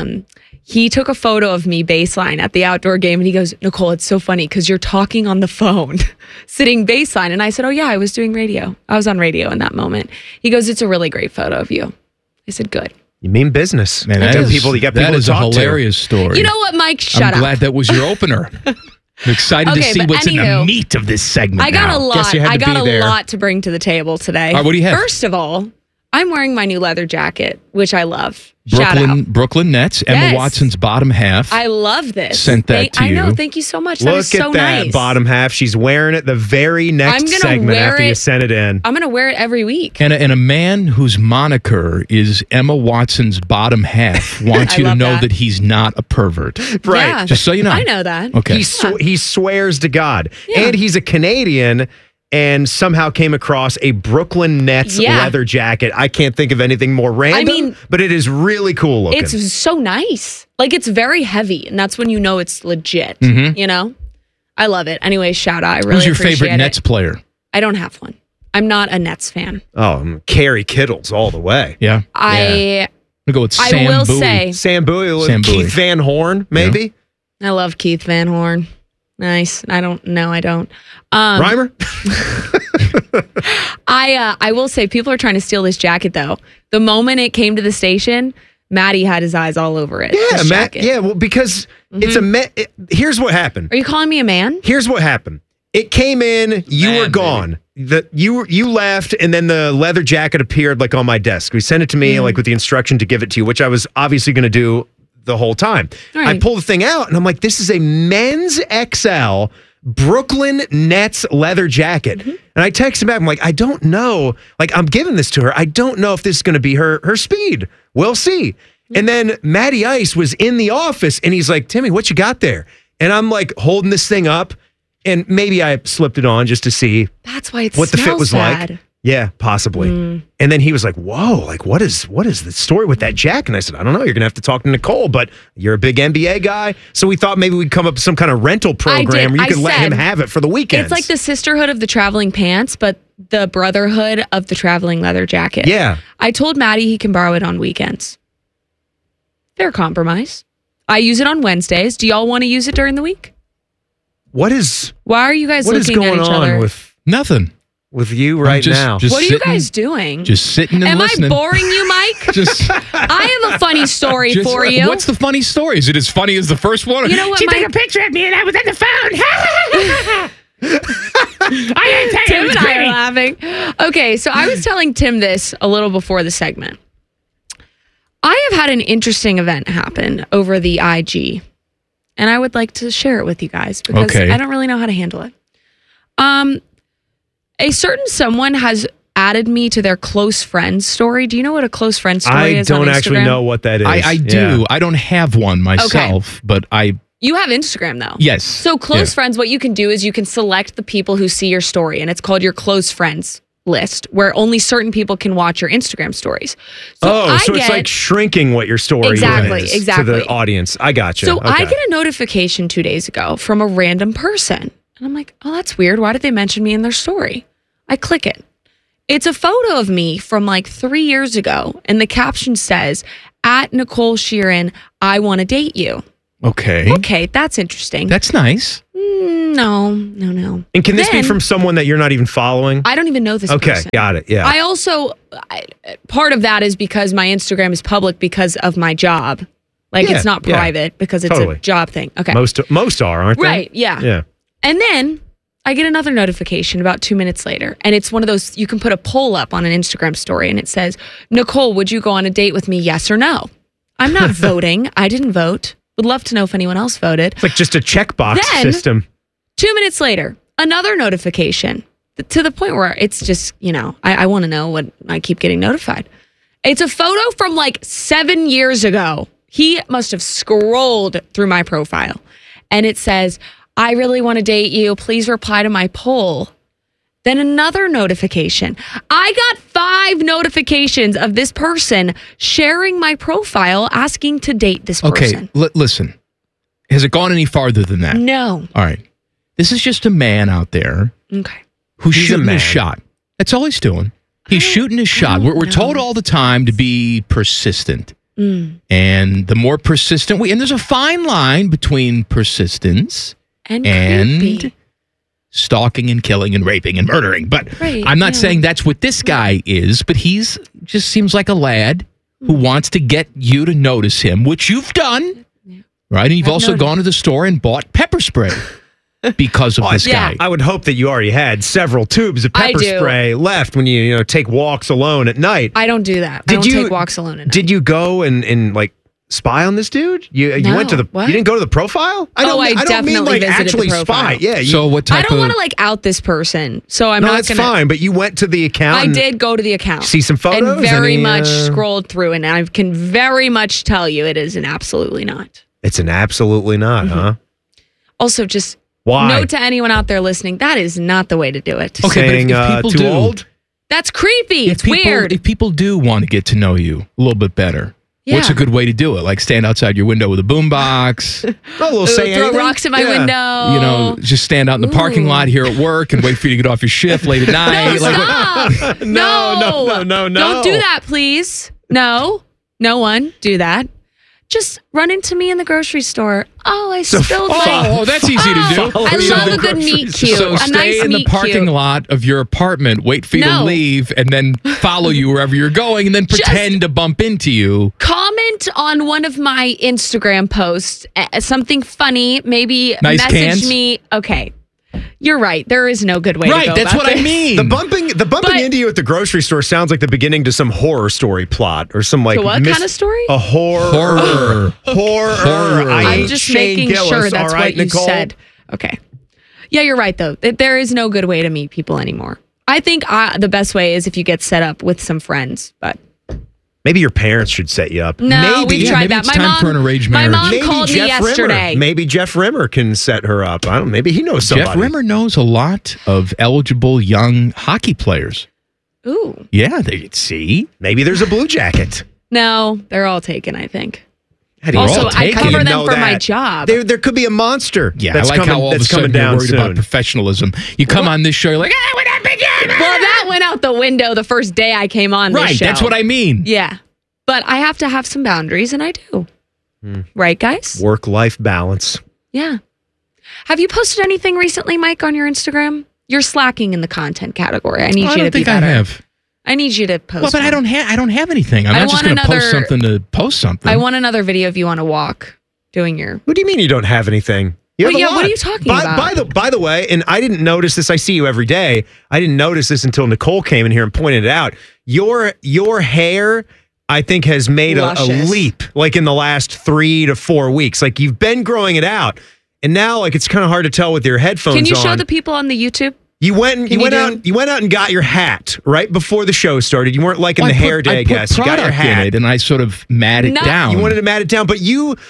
[SPEAKER 3] he took a photo of me baseline at the outdoor game, and he goes, Nicole, it's so funny because you're talking on the phone, sitting baseline. And I said, oh, yeah, I was doing radio. I was on radio in that moment. He goes, it's a really great photo of you. I said, good.
[SPEAKER 1] You mean business.
[SPEAKER 2] Man,
[SPEAKER 1] you got people to talk to.
[SPEAKER 2] That is a hilarious story.
[SPEAKER 3] You know what, Mike? Shut up.
[SPEAKER 2] I'm glad that was your opener. I'm excited to see what's in the meat of this segment.
[SPEAKER 3] I got
[SPEAKER 2] now.
[SPEAKER 3] a lot. I got a lot to bring to the table today.
[SPEAKER 2] All right, what do you have?
[SPEAKER 3] First of all, I'm wearing my new leather jacket, which I love. Shout out.
[SPEAKER 2] Brooklyn Nets, Emma Watson's bottom half.
[SPEAKER 3] I love this.
[SPEAKER 2] Sent that to you.
[SPEAKER 3] I know. Thank you so much. That is so
[SPEAKER 1] Look at that bottom half. She's wearing it the very next segment after you sent it in.
[SPEAKER 3] I'm going to wear it every week.
[SPEAKER 2] And a man whose moniker is Emma Watson's bottom half wants you to know that he's not a pervert.
[SPEAKER 1] Right.
[SPEAKER 3] Yeah.
[SPEAKER 2] Just so you know.
[SPEAKER 3] I know that.
[SPEAKER 2] Okay.
[SPEAKER 1] He swears to God. Yeah. And he's a Canadian and somehow came across a Brooklyn Nets leather jacket. I can't think of anything more random, but it is really cool looking.
[SPEAKER 3] It's so nice. Like, it's very heavy, and that's when you know it's legit, you know? I love it. Anyway, shout out. I really appreciate it.
[SPEAKER 2] Who's your favorite Nets player?
[SPEAKER 3] I don't have one. I'm not a Nets fan.
[SPEAKER 1] Oh, Kerry Kittles all the way.
[SPEAKER 2] Yeah.
[SPEAKER 3] I
[SPEAKER 2] go with Sam
[SPEAKER 3] will
[SPEAKER 2] Bowie.
[SPEAKER 3] say.
[SPEAKER 1] Sam Bowie. Keith Van Horn, maybe?
[SPEAKER 3] Yeah. I love Keith Van Horn. Nice. I don't.
[SPEAKER 1] Reimer?
[SPEAKER 3] I will say people are trying to steal this jacket, though. The moment it came to the station, Maddie had his eyes all over it.
[SPEAKER 1] Yeah, well, because it's here's what happened.
[SPEAKER 3] Are you calling me a man?
[SPEAKER 1] Here's what happened. It came in, you were gone. You left, and then the leather jacket appeared like on my desk. We sent it to me like with the instruction to give it to you, which I was obviously going to do the whole time.
[SPEAKER 3] Right.
[SPEAKER 1] I pull the thing out, and I'm like, this is a men's XL Brooklyn Nets leather jacket. And I text him back. I'm like, I don't know. Like, I'm giving this to her. I don't know if this is going to be her speed. We'll see. And then Matty Ice was in the office, and he's like, Timmy, what you got there? And I'm like holding this thing up, and maybe I slipped it on just to see
[SPEAKER 3] that's why
[SPEAKER 1] what the fit was like. Yeah, possibly. And then he was like, whoa, like what is the story with that jacket? And I said, I don't know. You're going to have to talk to Nicole, but you're a big NBA guy. So we thought maybe we'd come up with some kind of rental program where you could let him have it for the weekends.
[SPEAKER 3] It's like the sisterhood of the traveling pants, but the brotherhood of the traveling leather jacket.
[SPEAKER 1] Yeah.
[SPEAKER 3] I told Maddie he can borrow it on weekends. Fair compromise. I use it on Wednesdays. Do y'all want to use it during the week?
[SPEAKER 1] Why
[SPEAKER 3] are you guys looking at each other?
[SPEAKER 1] With
[SPEAKER 2] nothing.
[SPEAKER 1] With you right now.
[SPEAKER 3] What are you guys doing?
[SPEAKER 2] Just sitting and listening.
[SPEAKER 3] Am I boring you, Mike? I have a funny story for you.
[SPEAKER 2] What's the funny story? Is it as funny as the first one?
[SPEAKER 3] You know what,
[SPEAKER 2] she
[SPEAKER 3] Mike?
[SPEAKER 2] took a picture of me and I was on the phone. I ain't
[SPEAKER 3] Tim and I are laughing. Okay, so I was telling Tim this a little before the segment. I have had an interesting event happen over the IG, and I would like to share it with you guys because I don't really know how to handle it. A certain someone has added me to their close friends story. Do you know what a close friend story is on Instagram?
[SPEAKER 1] I don't actually know what that is.
[SPEAKER 2] I do. I don't have one myself, but
[SPEAKER 3] You have Instagram, though.
[SPEAKER 2] Yes.
[SPEAKER 3] So close friends, what you can do is you can select the people who see your story, and it's called your close friends list, where only certain people can watch your Instagram stories. So
[SPEAKER 1] it's like shrinking what your story is to the audience. I got you.
[SPEAKER 3] So I get a notification 2 days ago from a random person. And I'm like, oh, that's weird. Why did they mention me in their story? I click it. It's a photo of me from like 3 years ago. And the caption says, at Nicole Sheeran, I want to date you.
[SPEAKER 2] Okay.
[SPEAKER 3] Okay, that's interesting.
[SPEAKER 2] That's nice.
[SPEAKER 3] No.
[SPEAKER 1] And can this be from someone that you're not even following?
[SPEAKER 3] I don't even know this person.
[SPEAKER 1] Okay, got it. Yeah.
[SPEAKER 3] I also, part of that is because my Instagram is public because of my job. Like,
[SPEAKER 1] Yeah,
[SPEAKER 3] it's not
[SPEAKER 1] yeah.
[SPEAKER 3] private because it's
[SPEAKER 1] Totally.
[SPEAKER 3] a job thing. Okay.
[SPEAKER 1] Most are, aren't they?
[SPEAKER 3] Right, yeah.
[SPEAKER 1] Yeah.
[SPEAKER 3] And then I get another notification about 2 minutes later. And it's one of those, you can put a poll up on an Instagram story and it says, Nicole, would you go on a date with me? Yes or no? I'm not voting. I didn't vote. Would love to know if anyone else voted.
[SPEAKER 1] It's like just a checkbox
[SPEAKER 3] Then-
[SPEAKER 1] system.
[SPEAKER 3] 2 minutes later, another notification to the point where it's just, I want to know what I keep getting notified. It's a photo from like 7 years ago. He must have scrolled through my profile and it says, I really want to date you. Please reply to my poll. Then another notification. I got 5 notifications of this person sharing my profile, asking to date this person.
[SPEAKER 2] Okay, listen. Has it gone any farther than that?
[SPEAKER 3] No.
[SPEAKER 2] All right. This is just a man out there
[SPEAKER 3] Okay.
[SPEAKER 2] who's
[SPEAKER 1] He's a
[SPEAKER 2] shooting
[SPEAKER 1] man.
[SPEAKER 2] his shot. That's all he's doing. He's shooting his shot. We're told all the time to be persistent. And the more persistent and there's a fine line between persistence
[SPEAKER 3] and
[SPEAKER 2] and stalking and killing and raping and murdering. But
[SPEAKER 3] Right,
[SPEAKER 2] I'm not
[SPEAKER 3] yeah.
[SPEAKER 2] saying that's what this guy is, but he's just seems like a lad who wants to get you to notice him, which you've done. Right? And you've
[SPEAKER 3] I've
[SPEAKER 2] also
[SPEAKER 3] noticed.
[SPEAKER 2] gone to the store and bought pepper spray because of this guy.
[SPEAKER 1] I would hope that you already had several tubes of
[SPEAKER 3] I
[SPEAKER 1] pepper
[SPEAKER 3] do.
[SPEAKER 1] spray left when you take walks alone at night.
[SPEAKER 3] I don't do that. I don't take walks alone at night.
[SPEAKER 1] Did you go and like spy on this dude? You went to the
[SPEAKER 3] what?
[SPEAKER 1] you didn't go to the profile?
[SPEAKER 3] I
[SPEAKER 1] don't mean
[SPEAKER 3] definitely
[SPEAKER 1] like
[SPEAKER 3] visited
[SPEAKER 1] actually
[SPEAKER 3] the profile.
[SPEAKER 1] spy. Yeah.
[SPEAKER 2] So what type
[SPEAKER 3] I don't
[SPEAKER 2] of
[SPEAKER 3] want to like out this person, so I'm
[SPEAKER 1] no,
[SPEAKER 3] not
[SPEAKER 1] that's
[SPEAKER 3] gonna.
[SPEAKER 1] fine. But you went to the account.
[SPEAKER 3] I
[SPEAKER 1] and
[SPEAKER 3] did go to the account,
[SPEAKER 1] see some photos,
[SPEAKER 3] and very
[SPEAKER 1] any,
[SPEAKER 3] much scrolled through, and I can very much tell you it is an absolutely not.
[SPEAKER 1] It's an absolutely not, huh?
[SPEAKER 3] Also, just
[SPEAKER 1] Why?
[SPEAKER 3] note to anyone out there listening, that is not the way to do it.
[SPEAKER 2] Okay,
[SPEAKER 1] Saying,
[SPEAKER 2] but if people
[SPEAKER 1] too
[SPEAKER 2] do,
[SPEAKER 1] old?
[SPEAKER 3] That's creepy. It's
[SPEAKER 2] people,
[SPEAKER 3] weird.
[SPEAKER 2] If people do want to get to know you a little bit better, what's
[SPEAKER 3] Yeah.
[SPEAKER 2] a good way to do it? Like stand outside your window with a boombox.
[SPEAKER 1] We'll say
[SPEAKER 3] throw
[SPEAKER 1] anything.
[SPEAKER 3] rocks at my
[SPEAKER 1] Yeah.
[SPEAKER 3] window.
[SPEAKER 2] You know, just stand out in the parking lot here at work and wait for you to get off your shift late at night.
[SPEAKER 3] No, stop.
[SPEAKER 1] No.
[SPEAKER 3] Don't do that, please. No one do that. Just run into me in the grocery store. Oh, I spilled my...
[SPEAKER 2] Oh, that's easy to do.
[SPEAKER 3] I love a good meet cute.
[SPEAKER 2] So
[SPEAKER 3] a
[SPEAKER 2] stay
[SPEAKER 3] nice
[SPEAKER 2] in the
[SPEAKER 3] meet
[SPEAKER 2] parking
[SPEAKER 3] cute.
[SPEAKER 2] lot of your apartment, wait for you to
[SPEAKER 3] No.
[SPEAKER 2] leave, and then follow you wherever you're going, and then pretend to bump into you.
[SPEAKER 3] Comment on one of my Instagram posts, something funny, maybe
[SPEAKER 2] Nice
[SPEAKER 3] message
[SPEAKER 2] cans?
[SPEAKER 3] me. Okay. You're right. There is no good way to
[SPEAKER 2] Right,
[SPEAKER 3] go
[SPEAKER 2] that's
[SPEAKER 3] about
[SPEAKER 2] what I
[SPEAKER 3] this.
[SPEAKER 2] mean.
[SPEAKER 1] The bumping into you at the grocery store sounds like the beginning to some horror story plot or some like
[SPEAKER 3] To what kind of story?
[SPEAKER 1] A horror.
[SPEAKER 3] I'm just making sure that's what you said. Okay. Yeah, you're right, though. There is no good way to meet people anymore. I think the best way is if you get set up with some friends, but
[SPEAKER 1] Maybe your parents should set you up.
[SPEAKER 3] no,
[SPEAKER 1] maybe,
[SPEAKER 3] we've tried
[SPEAKER 2] maybe
[SPEAKER 3] that.
[SPEAKER 2] it's
[SPEAKER 3] My
[SPEAKER 2] time
[SPEAKER 3] mom,
[SPEAKER 2] for an arranged
[SPEAKER 3] my
[SPEAKER 2] marriage.
[SPEAKER 3] mom
[SPEAKER 1] Maybe
[SPEAKER 3] called me
[SPEAKER 1] Jeff
[SPEAKER 3] yesterday.
[SPEAKER 1] Rimmer. Maybe Jeff Rimmer can set her up. I don't know. Maybe he knows somebody.
[SPEAKER 2] Jeff Rimmer knows a lot of eligible young hockey players.
[SPEAKER 3] Ooh.
[SPEAKER 2] Yeah, see?
[SPEAKER 1] Maybe there's a Blue Jacket.
[SPEAKER 3] No, they're all taken, I think.
[SPEAKER 1] How do you
[SPEAKER 3] Also,
[SPEAKER 1] know?
[SPEAKER 3] I
[SPEAKER 1] How do you
[SPEAKER 3] cover them
[SPEAKER 1] know
[SPEAKER 3] for my
[SPEAKER 1] that?
[SPEAKER 3] job.
[SPEAKER 1] There could be a monster.
[SPEAKER 2] Yeah,
[SPEAKER 1] that's
[SPEAKER 2] I like
[SPEAKER 1] coming,
[SPEAKER 2] how all of a
[SPEAKER 1] that's
[SPEAKER 2] sudden
[SPEAKER 1] coming
[SPEAKER 2] you're
[SPEAKER 1] down
[SPEAKER 2] worried
[SPEAKER 1] soon.
[SPEAKER 2] about professionalism. You come on this show, you're like,
[SPEAKER 3] Well, that went out the window the first day I came on this
[SPEAKER 2] right,
[SPEAKER 3] show.
[SPEAKER 2] that's what I mean.
[SPEAKER 3] Yeah. But I have to have some boundaries, and I do. Right, guys?
[SPEAKER 1] Work-life balance.
[SPEAKER 3] Yeah. Have you posted anything recently, Mike, on your Instagram? You're slacking in the content category. I need
[SPEAKER 2] I
[SPEAKER 3] you
[SPEAKER 2] don't
[SPEAKER 3] to be
[SPEAKER 2] think I
[SPEAKER 3] better.
[SPEAKER 2] have.
[SPEAKER 3] I need you to post.
[SPEAKER 2] Well, but
[SPEAKER 3] one.
[SPEAKER 2] I don't have anything. I'm
[SPEAKER 3] I
[SPEAKER 2] not just
[SPEAKER 3] want
[SPEAKER 2] going to post
[SPEAKER 3] another-
[SPEAKER 2] something to post something.
[SPEAKER 3] I want another video of you on a walk doing your.
[SPEAKER 1] What do you mean you don't have anything? You have
[SPEAKER 3] Well,
[SPEAKER 1] a
[SPEAKER 3] yeah,
[SPEAKER 1] lot.
[SPEAKER 3] what are you talking about?
[SPEAKER 1] By the way, and I didn't notice this. I see you every day. I didn't notice this until Nicole came in here and pointed it out. Your hair, I think, has made a
[SPEAKER 3] Luscious.
[SPEAKER 1] leap like in the last 3 to 4 weeks. Like you've been growing it out, and now like it's kind of hard to tell with your headphones
[SPEAKER 3] Can you
[SPEAKER 1] on.
[SPEAKER 3] show the people on the YouTube?
[SPEAKER 1] You went
[SPEAKER 3] Can you
[SPEAKER 1] out and got your hat right before the show started. You weren't liking the hair day, I guess. You got your
[SPEAKER 2] product
[SPEAKER 1] hat
[SPEAKER 2] in it, and I sort of mat it
[SPEAKER 3] No.
[SPEAKER 2] down.
[SPEAKER 1] You wanted to mat it down, but you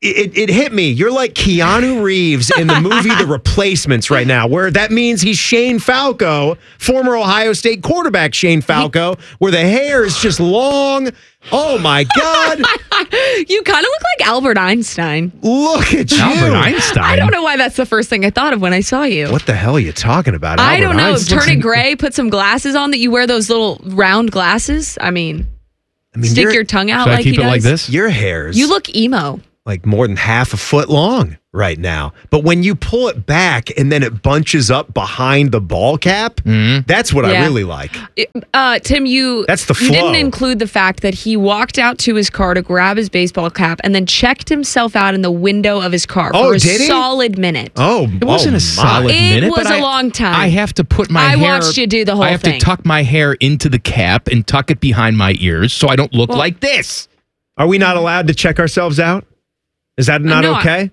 [SPEAKER 1] it hit me. You're like Keanu Reeves in the movie The Replacements right now, where that means he's Shane Falco, former Ohio State quarterback Shane Falco, where the hair is just long. Oh, my God.
[SPEAKER 3] You kind of look like Albert Einstein.
[SPEAKER 1] Look at you.
[SPEAKER 2] Albert Einstein?
[SPEAKER 3] I don't know why that's the first thing I thought of when I saw you.
[SPEAKER 1] What the hell are you talking about?
[SPEAKER 3] I don't know.
[SPEAKER 1] Einstein?
[SPEAKER 3] Turn it gray, put some glasses on that you wear those little round glasses. I mean stick your tongue out like he does.
[SPEAKER 2] Should I keep it like this?
[SPEAKER 1] Your hair's
[SPEAKER 3] You look emo.
[SPEAKER 1] like more than half a foot long right now. But when you pull it back and then it bunches up behind the ball cap, that's what I really like.
[SPEAKER 3] Tim,
[SPEAKER 1] That's the
[SPEAKER 3] you didn't
[SPEAKER 1] flow.
[SPEAKER 3] include the fact that he walked out to his car to grab his baseball cap and then checked himself out in the window of his car for a
[SPEAKER 1] did he?
[SPEAKER 3] solid minute.
[SPEAKER 2] It wasn't a solid minute.
[SPEAKER 3] It was
[SPEAKER 2] but
[SPEAKER 3] a long time.
[SPEAKER 2] I have to put my
[SPEAKER 3] I
[SPEAKER 2] hair.
[SPEAKER 3] watched you do the whole
[SPEAKER 2] I have
[SPEAKER 3] thing.
[SPEAKER 2] to tuck my hair into the cap and tuck it behind my ears so I don't look like this.
[SPEAKER 1] Are we not allowed to check ourselves out? Is that not
[SPEAKER 3] No,
[SPEAKER 1] okay?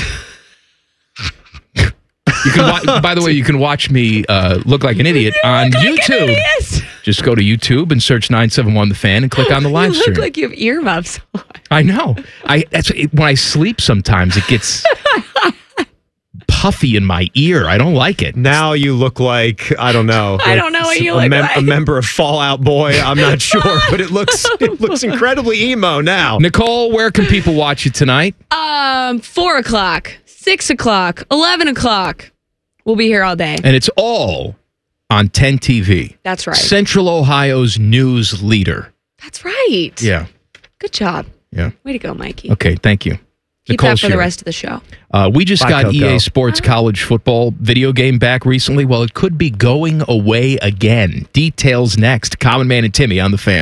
[SPEAKER 2] You can by the way, you can watch me look like an idiot on YouTube. Just go to YouTube and search 971 The Fan and click on the live
[SPEAKER 3] You
[SPEAKER 2] stream.
[SPEAKER 3] look like you have earmuffs on.
[SPEAKER 2] I know. When I sleep sometimes it gets puffy in my ear. I don't like it.
[SPEAKER 1] Now you look like, I don't know.
[SPEAKER 3] I don't know what you look like.
[SPEAKER 1] A member of Fall Out Boy. I'm not sure, but it looks incredibly emo now.
[SPEAKER 2] Nicole, where can people watch you tonight?
[SPEAKER 3] 4 o'clock, 6 o'clock, 11 o'clock. We'll be here all day.
[SPEAKER 2] And it's all on 10 TV.
[SPEAKER 3] That's right.
[SPEAKER 2] Central Ohio's news leader.
[SPEAKER 3] That's right.
[SPEAKER 2] Yeah.
[SPEAKER 3] Good job.
[SPEAKER 2] Yeah.
[SPEAKER 3] Way to go, Mikey.
[SPEAKER 2] Okay, thank you.
[SPEAKER 3] Keep
[SPEAKER 2] Nicole
[SPEAKER 3] that for the
[SPEAKER 2] Shearer.
[SPEAKER 3] rest of the show.
[SPEAKER 2] We just
[SPEAKER 1] Bye,
[SPEAKER 2] got
[SPEAKER 1] Coco.
[SPEAKER 2] EA Sports College Football video game back recently. Well, it could be going away again. Details next. Common Man and Timmy on The Fan.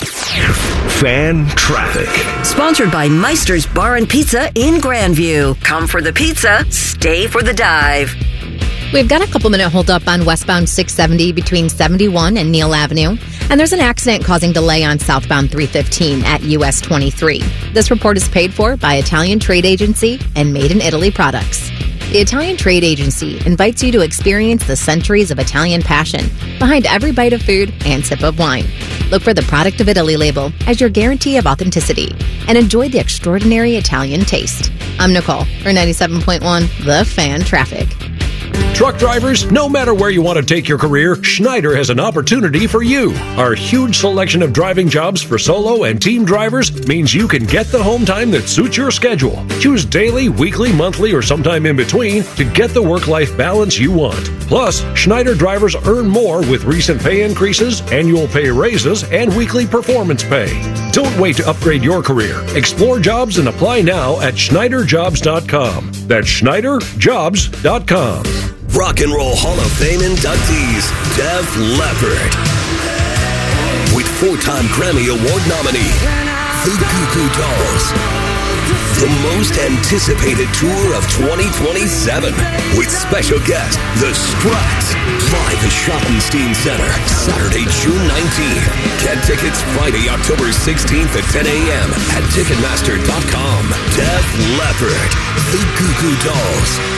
[SPEAKER 4] Fan traffic.
[SPEAKER 5] Sponsored by Meister's Bar and Pizza in Grandview. Come for the pizza, stay for the dive.
[SPEAKER 6] We've got a couple-minute hold-up on westbound 670 between 71 and Neal Avenue. And there's an accident causing delay on southbound 315 at US 23. This report is paid for by Italian Trade Agency and Made in Italy products. The Italian Trade Agency invites you to experience the centuries of Italian passion behind every bite of food and sip of wine. Look for the Product of Italy label as your guarantee of authenticity and enjoy the extraordinary Italian taste. I'm Nicole for 97.1 The Fan Traffic.
[SPEAKER 7] Truck drivers, no matter where you want to take your career, Schneider has an opportunity for you. Our huge selection of driving jobs for solo and team drivers means you can get the home time that suits your schedule. Choose daily, weekly, monthly, or sometime in between to get the work-life balance you want. Plus, Schneider drivers earn more with recent pay increases, annual pay raises, and weekly performance pay. Don't wait to upgrade your career. Explore jobs and apply now at SchneiderJobs.com. That's SchneiderJobs.com.
[SPEAKER 4] Rock and Roll Hall of Fame inductees, Def Leppard. With 4-time Grammy Award nominee, The Goo Goo Dolls. The most anticipated tour of 2027 with special guest, The Struts. Live at Schottenstein Center, Saturday, June 19th. Get tickets Friday, October 16th at 10 a.m. at Ticketmaster.com. Def Leppard, The Goo Goo Dolls.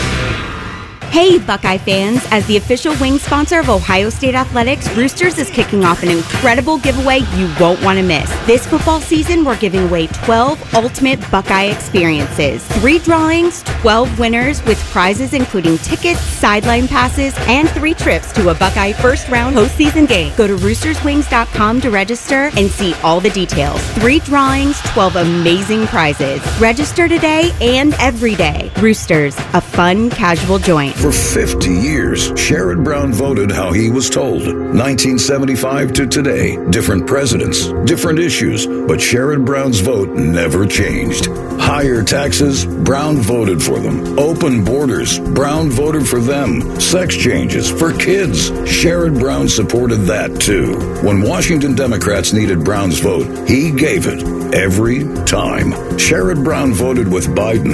[SPEAKER 8] Hey, Buckeye fans! As the official wing sponsor of Ohio State Athletics, Roosters is kicking off an incredible giveaway you won't want to miss. This football season, we're giving away 12 ultimate Buckeye experiences. 3 drawings, 12 winners with prizes including tickets, sideline passes, and 3 trips to a Buckeye first-round postseason game. Go to roosterswings.com to register and see all the details. 3 drawings, 12 amazing prizes. Register today and every day. Roosters, a fun, casual joint.
[SPEAKER 19] For 50 years, Sherrod Brown voted how he was told. 1975 to today, different presidents, different issues, but Sherrod Brown's vote never changed. Higher taxes, Brown voted for them. Open borders, Brown voted for them. Sex changes for kids, Sherrod Brown supported that too. When Washington Democrats needed Brown's vote, he gave it every time. Sherrod Brown voted with Biden,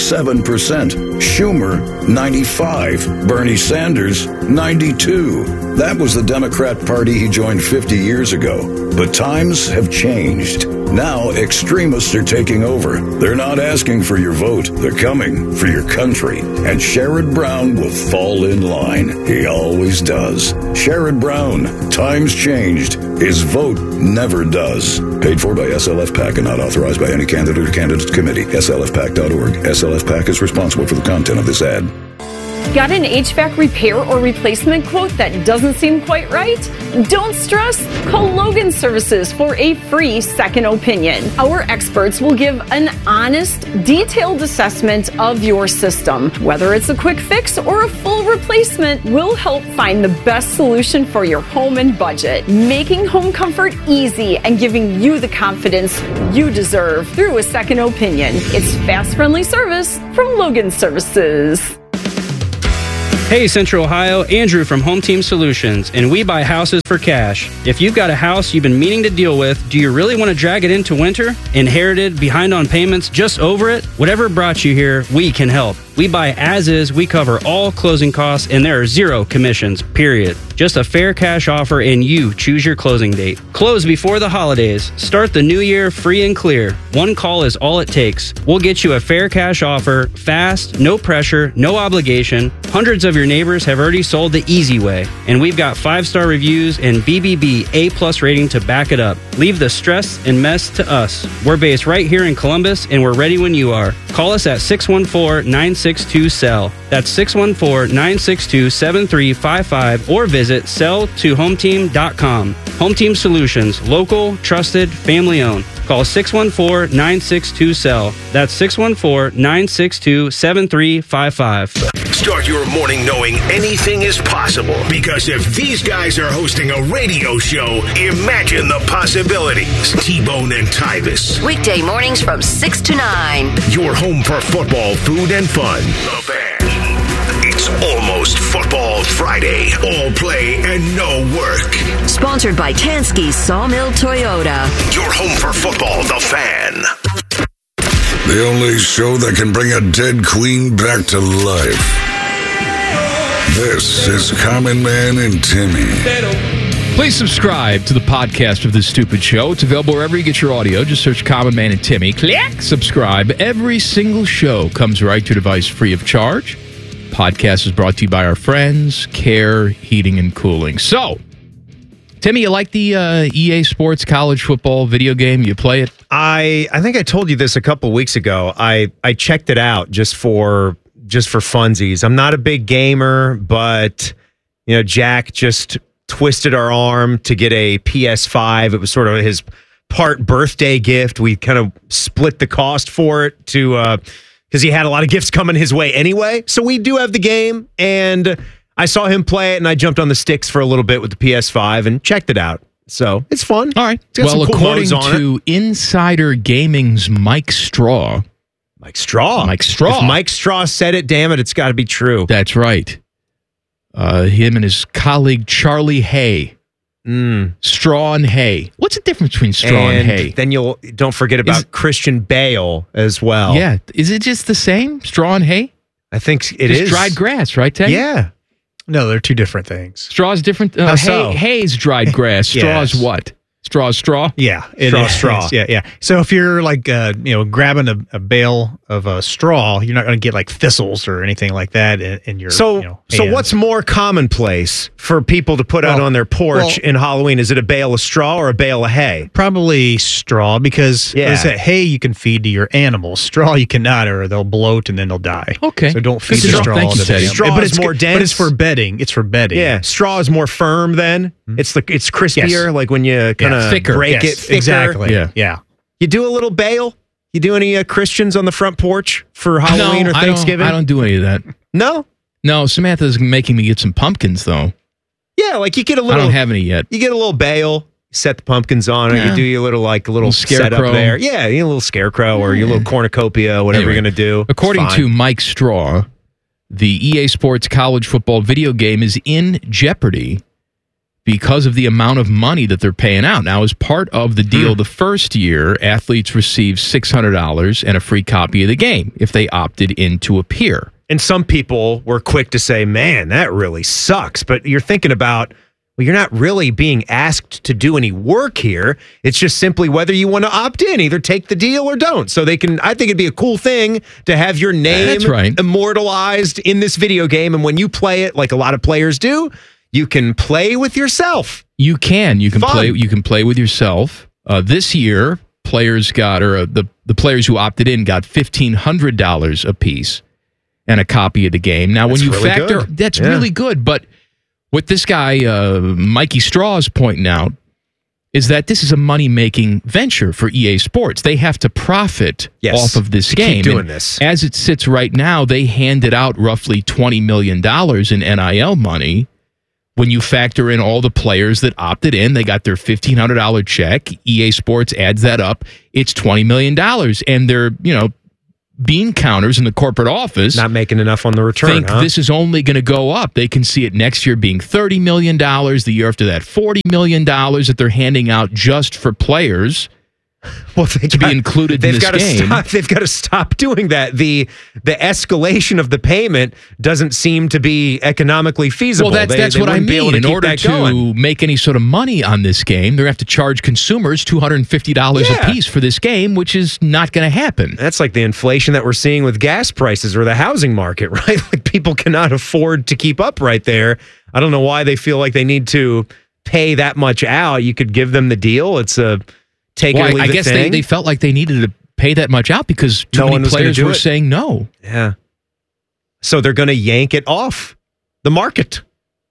[SPEAKER 19] 97%. Schumer, 95. Bernie Sanders, 92. That was the Democrat Party he joined 50 years ago. But times have changed. Now extremists are taking over. They're not asking for your vote. They're coming for your country. And Sherrod Brown will fall in line. He always does. Sherrod Brown. Times changed. His vote never does. Paid for by SLF PAC and not authorized by any candidate or candidates committee. SLFPAC.org. SLF PAC is responsible for the content of this ad.
[SPEAKER 9] Got an HVAC repair or replacement quote that doesn't seem quite right? Don't stress. Call Logan Services for a free second opinion. Our experts will give an honest, detailed assessment of your system. Whether it's a quick fix or a full replacement, we'll help find the best solution for your home and budget, making home comfort easy and giving you the confidence you deserve through a second opinion. It's fast, friendly service from Logan Services.
[SPEAKER 10] Hey Central Ohio, Andrew from Home Team Solutions, and we buy houses for cash. If you've got a house you've been meaning to deal with, do you really want to drag it into winter? Inherited, behind on payments, just over it? Whatever brought you here, we can help. We buy as is, we cover all closing costs, and there are zero commissions, period. Just a fair cash offer and you choose your closing date. Close before the holidays. Start the new year free and clear. One call is all it takes. We'll get you a fair cash offer, fast, no pressure, no obligation. Hundreds of your neighbors have already sold the easy way, and we've got 5-star reviews and BBB A+ rating to back it up. Leave the stress and mess to us. We're based right here in Columbus, and we're ready when you are. Call us at 614-962-SELL. That's 614-962-7355 or visit sell2hometeam.com. Home Team Solutions, local, trusted, family owned. Call 614-962-SELL. That's 614-962-7355.
[SPEAKER 17] Start your morning knowing anything is possible, because if these guys are hosting a radio show, imagine the possibilities. T-Bone and Tyvis.
[SPEAKER 5] Weekday mornings from 6 to 9.
[SPEAKER 17] Your home for football, food, and fun. The Fan. It's almost Football Friday. All play and no work.
[SPEAKER 5] Sponsored by Tansky's Sawmill Toyota.
[SPEAKER 17] Your home for football, The Fan.
[SPEAKER 19] The only show that can bring a dead queen back to life. This is Common Man and Timmy.
[SPEAKER 2] Please subscribe to the podcast of This Stupid Show. It's available wherever you get your audio. Just search Common Man and Timmy. Click subscribe. Every single show comes right to your device free of charge. Podcast is brought to you by our friends, Care Heating and Cooling. So, Timmy, you like the EA Sports college football video game? You play it?
[SPEAKER 1] I think I told you this a couple weeks ago. I checked it out just for funsies. I'm not a big gamer, but Jack just twisted our arm to get a PS5. It was sort of his part birthday gift. We kind of split the cost for it to because he had a lot of gifts coming his way anyway. So we do have the game, and I saw him play it, and I jumped on the sticks for a little bit with the PS5 and checked it out. So it's fun.
[SPEAKER 2] All right.
[SPEAKER 1] It's got
[SPEAKER 2] Well,
[SPEAKER 1] some cool
[SPEAKER 2] according
[SPEAKER 1] modes on
[SPEAKER 2] to Insider Gaming's Mike Straw.
[SPEAKER 1] Mike Straw. If Mike Straw said it, damn it, it's got to be true.
[SPEAKER 2] That's right. Him and his colleague Charlie Hay. Straw and Hay. What's the difference between Straw and Hay?
[SPEAKER 1] Then don't forget about Christian Bale as well.
[SPEAKER 2] Yeah. Is it just the same? Straw and Hay?
[SPEAKER 1] I think it
[SPEAKER 2] Just
[SPEAKER 1] is.
[SPEAKER 2] dried grass, right, Ted?
[SPEAKER 1] Yeah.
[SPEAKER 21] No, they're two different things.
[SPEAKER 2] Straw's different.
[SPEAKER 21] How so?
[SPEAKER 2] Hay's dried grass. Straw's
[SPEAKER 21] Yes.
[SPEAKER 2] what? Straw's straw?
[SPEAKER 21] Yeah.
[SPEAKER 1] Straw.
[SPEAKER 21] Yeah. So if you're like, grabbing a bale of straw, you're not going to get like thistles or anything like that in your
[SPEAKER 1] So what's more commonplace for people to put out on their porch in Halloween? Is it a bale of straw or a bale of hay?
[SPEAKER 21] Probably straw, because hay you can feed to your animals. Straw you cannot, or they'll bloat and then they'll die.
[SPEAKER 2] Okay.
[SPEAKER 21] So don't feed
[SPEAKER 2] Good
[SPEAKER 21] the
[SPEAKER 2] to know.
[SPEAKER 21] straw.
[SPEAKER 2] Thank you,
[SPEAKER 21] to
[SPEAKER 2] Teddy.
[SPEAKER 21] them.
[SPEAKER 1] Straw
[SPEAKER 21] but
[SPEAKER 1] is
[SPEAKER 21] it's
[SPEAKER 1] more dense.
[SPEAKER 21] But it's for bedding. It's for bedding.
[SPEAKER 1] Yeah. Straw is more firm then. It's crispier, like when you kind of break it thicker.
[SPEAKER 21] Exactly. Yeah.
[SPEAKER 1] You do a little bale? You do any Christians on the front porch for Halloween or Thanksgiving?
[SPEAKER 2] I don't do any of that.
[SPEAKER 1] No?
[SPEAKER 2] No, Samantha's making me get some pumpkins, though.
[SPEAKER 1] Yeah, like you get a little...
[SPEAKER 2] I don't have any yet.
[SPEAKER 1] You get a little bale, set the pumpkins on it, you do your little setup
[SPEAKER 2] scarecrow
[SPEAKER 1] there. Yeah, you get a little scarecrow or your little cornucopia, whatever you're going to do.
[SPEAKER 2] According to Mike Straw, the EA Sports college football video game is in jeopardy because of the amount of money that they're paying out. Now, as part of the deal, the first year, athletes receive $600 and a free copy of the game if they opted in to appear.
[SPEAKER 1] And some people were quick to say, man, that really sucks. But you're thinking about, well, you're not really being asked to do any work here. It's just simply whether you want to opt in, either take the deal or don't. So I think it'd be a cool thing to have your name immortalized in this video game. And when you play it, like a lot of players do, you can play with yourself.
[SPEAKER 2] You can play with yourself. This year, players the players who opted in got $1,500 a piece and a copy of the game. Now, when you factor, that's really good. But what this guy, Mikey Straw, is pointing out is that this is a money-making venture for EA Sports. They have to profit off of this game.
[SPEAKER 1] Keep doing this.
[SPEAKER 2] As it sits right now, they handed out roughly $20 million in NIL money. When you factor in all the players that opted in, they got their $1,500 check. EA Sports adds that up. It's $20 million. And they're, bean counters in the corporate office
[SPEAKER 1] not making enough on the return.
[SPEAKER 2] This is only going to go up. They can see it next year being $30 million, the year after that $40 million that they're handing out just for players.
[SPEAKER 1] Well,
[SPEAKER 2] to be included in this game.
[SPEAKER 1] They've got to stop doing that. The escalation of the payment doesn't seem to be economically feasible.
[SPEAKER 2] Well, that's what I mean. In order to make any sort of money on this game, they have to charge consumers $250 a piece for this game, which is not going to happen.
[SPEAKER 1] That's like the inflation that we're seeing with gas prices or the housing market, right? Like people cannot afford to keep up right there. I don't know why they feel like they need to pay that much out. You could give them the deal. It's a take it or leave
[SPEAKER 2] I guess they felt like they needed to pay that much out because too many players were saying no.
[SPEAKER 1] Yeah. So they're going to yank it off the market.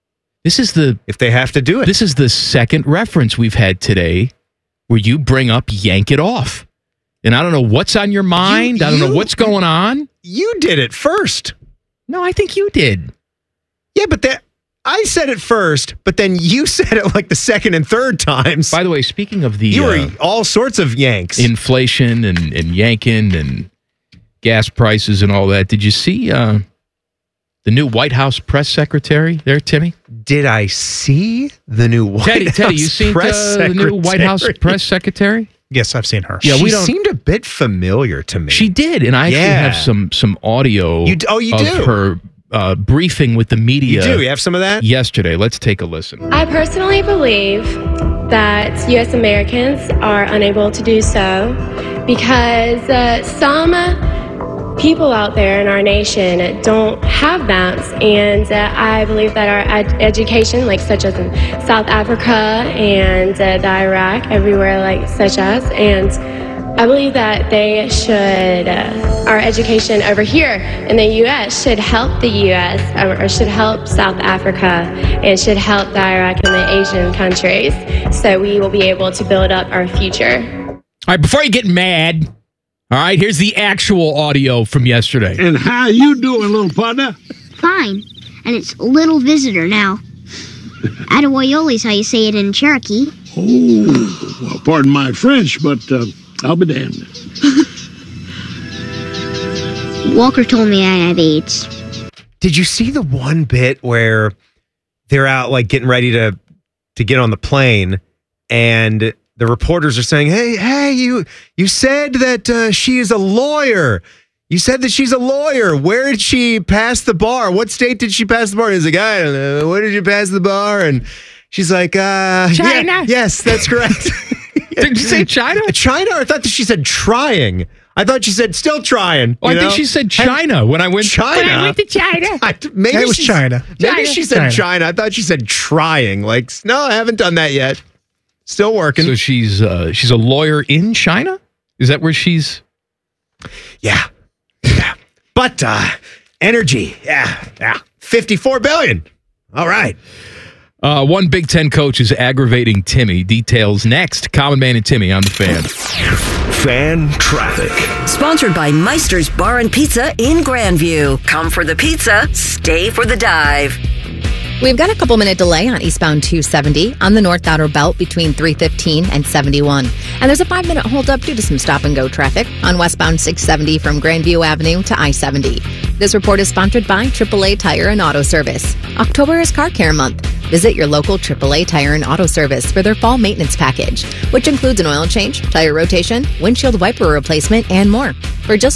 [SPEAKER 2] If
[SPEAKER 1] they have to do it.
[SPEAKER 2] This is the second reference we've had today where you bring up yank it off. And I don't know what's on your mind. I don't know what's going on.
[SPEAKER 1] You did it first.
[SPEAKER 2] No, I think you did.
[SPEAKER 1] Yeah, but I said it first, but then you said it like the second and third times.
[SPEAKER 2] By the way, speaking of the...
[SPEAKER 1] You were all sorts of yanks.
[SPEAKER 2] Inflation and yanking and gas prices and all that. Did you see the new White House press secretary there, Timmy?
[SPEAKER 1] Did I see the new White House
[SPEAKER 2] Teddy, you seen the new White House press secretary?
[SPEAKER 21] Yes, I've seen her.
[SPEAKER 1] Yeah, she seemed a bit familiar to me.
[SPEAKER 2] She did, and I actually have some audio of her... briefing with the media.
[SPEAKER 1] You do? You have some of that?
[SPEAKER 2] Yesterday. Let's take a listen.
[SPEAKER 11] I personally believe that U.S. Americans are unable to do so because some people out there in our nation don't have that. And I believe that our education, such as in South Africa and the Iraq, everywhere such as, and I believe that they should, our education over here in the U.S. should help the U.S. Or should help South Africa and should help the Iraq and the Asian countries so we will be able to build up our future.
[SPEAKER 2] All right, before you get mad, all right, here's the actual audio from yesterday.
[SPEAKER 12] And how you doing, little partner?
[SPEAKER 13] Fine, and it's little visitor now. Attaboyoli's how you say it in Cherokee.
[SPEAKER 12] Oh, well, pardon my French, but... I'll be damned.
[SPEAKER 13] Walker told me I have AIDS.
[SPEAKER 1] Did you see the one bit where they're out getting ready to get on the plane and the reporters are saying, hey, you said that she is a lawyer. You said that she's a lawyer. Where did she pass the bar? What state did she pass the bar? And he's like, I don't know. Where did you pass the bar? And she's like,
[SPEAKER 2] China.
[SPEAKER 1] Yeah, yes, that's correct.
[SPEAKER 2] Did you say China?
[SPEAKER 1] China? I thought that she said trying. I thought she said still trying.
[SPEAKER 2] I think she said China when I went
[SPEAKER 1] China.
[SPEAKER 2] When I went to China.
[SPEAKER 1] Maybe
[SPEAKER 21] it was China.
[SPEAKER 1] Maybe she said China. I thought she said trying. No, I haven't done that yet. Still working.
[SPEAKER 2] So she's a lawyer in China? Is that where she's?
[SPEAKER 1] Yeah. But energy. Yeah. 54 billion. All right.
[SPEAKER 2] One Big Ten coach is aggravating Timmy. Details next. Common Man and Timmy on the Fan.
[SPEAKER 4] Fan Traffic.
[SPEAKER 5] Sponsored by Meister's Bar and Pizza in Grandview. Come for the pizza, stay for the dive.
[SPEAKER 6] We've got a couple-minute delay on eastbound 270 on the North Outer Belt between 315 and 71. And there's a 5-minute holdup due to some stop-and-go traffic on westbound 670 from Grandview Avenue to I-70. This report is sponsored by AAA Tire and Auto Service. October is Car Care Month. Visit your local AAA Tire and Auto Service for their fall maintenance package, which includes an oil change, tire rotation, windshield wiper replacement, and more, for just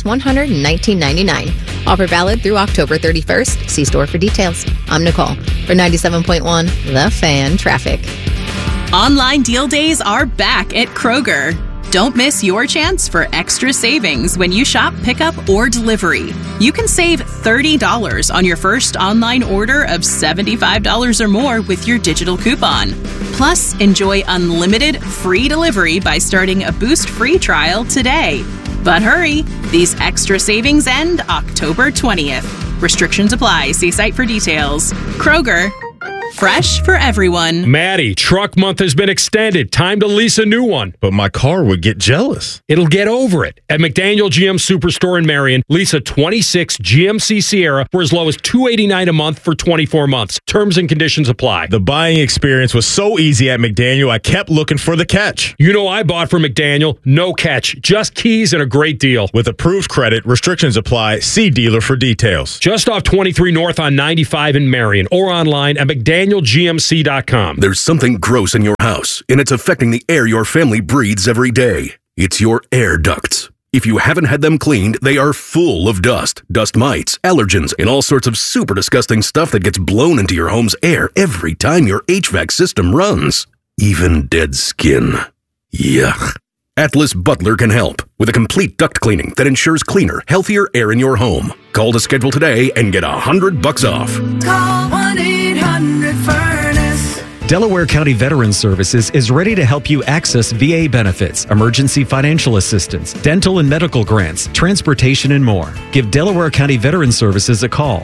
[SPEAKER 6] $119.99. Offer valid through October 31st. See store for details. I'm Nicole for 97.1 The Fan Traffic.
[SPEAKER 14] Online deal days are back at Kroger. Don't miss your chance for extra savings when you shop pickup or delivery. You can save $30 on your first online order of $75 or more with your digital coupon. Plus, enjoy unlimited free delivery by starting a Boost free trial today. But hurry, these extra savings end October 20th. Restrictions apply. See site for details. Kroger. Fresh for everyone.
[SPEAKER 15] Maddie, truck month has been extended. Time to lease a new one.
[SPEAKER 16] But my car would get jealous.
[SPEAKER 15] It'll get over it. At McDaniel GM Superstore in Marion, lease a 26 GMC Sierra for as low as $289 a month for 24 months. Terms and conditions apply.
[SPEAKER 16] The buying experience was so easy at McDaniel, I kept looking for the catch.
[SPEAKER 15] You know I bought from McDaniel. No catch. Just keys and a great deal.
[SPEAKER 16] With approved credit, restrictions apply. See dealer for details.
[SPEAKER 15] Just off 23 North on 95 in Marion or online at McDanielGMC.com.
[SPEAKER 17] There's something gross in your house, and it's affecting the air your family breathes every day. It's your air ducts. If you haven't had them cleaned, they are full of dust, dust mites, allergens, and all sorts of super disgusting stuff that gets blown into your home's air every time your HVAC system runs. Even dead skin. Yuck. Atlas Butler can help with a complete duct cleaning that ensures cleaner, healthier air in your home. Call to schedule today and get $100 off.
[SPEAKER 18] Call 1-800-FURNACE.
[SPEAKER 25] Delaware County Veterans Services is ready to help you access VA benefits, emergency financial assistance, dental and medical grants, transportation, and more. Give Delaware County Veterans Services a call,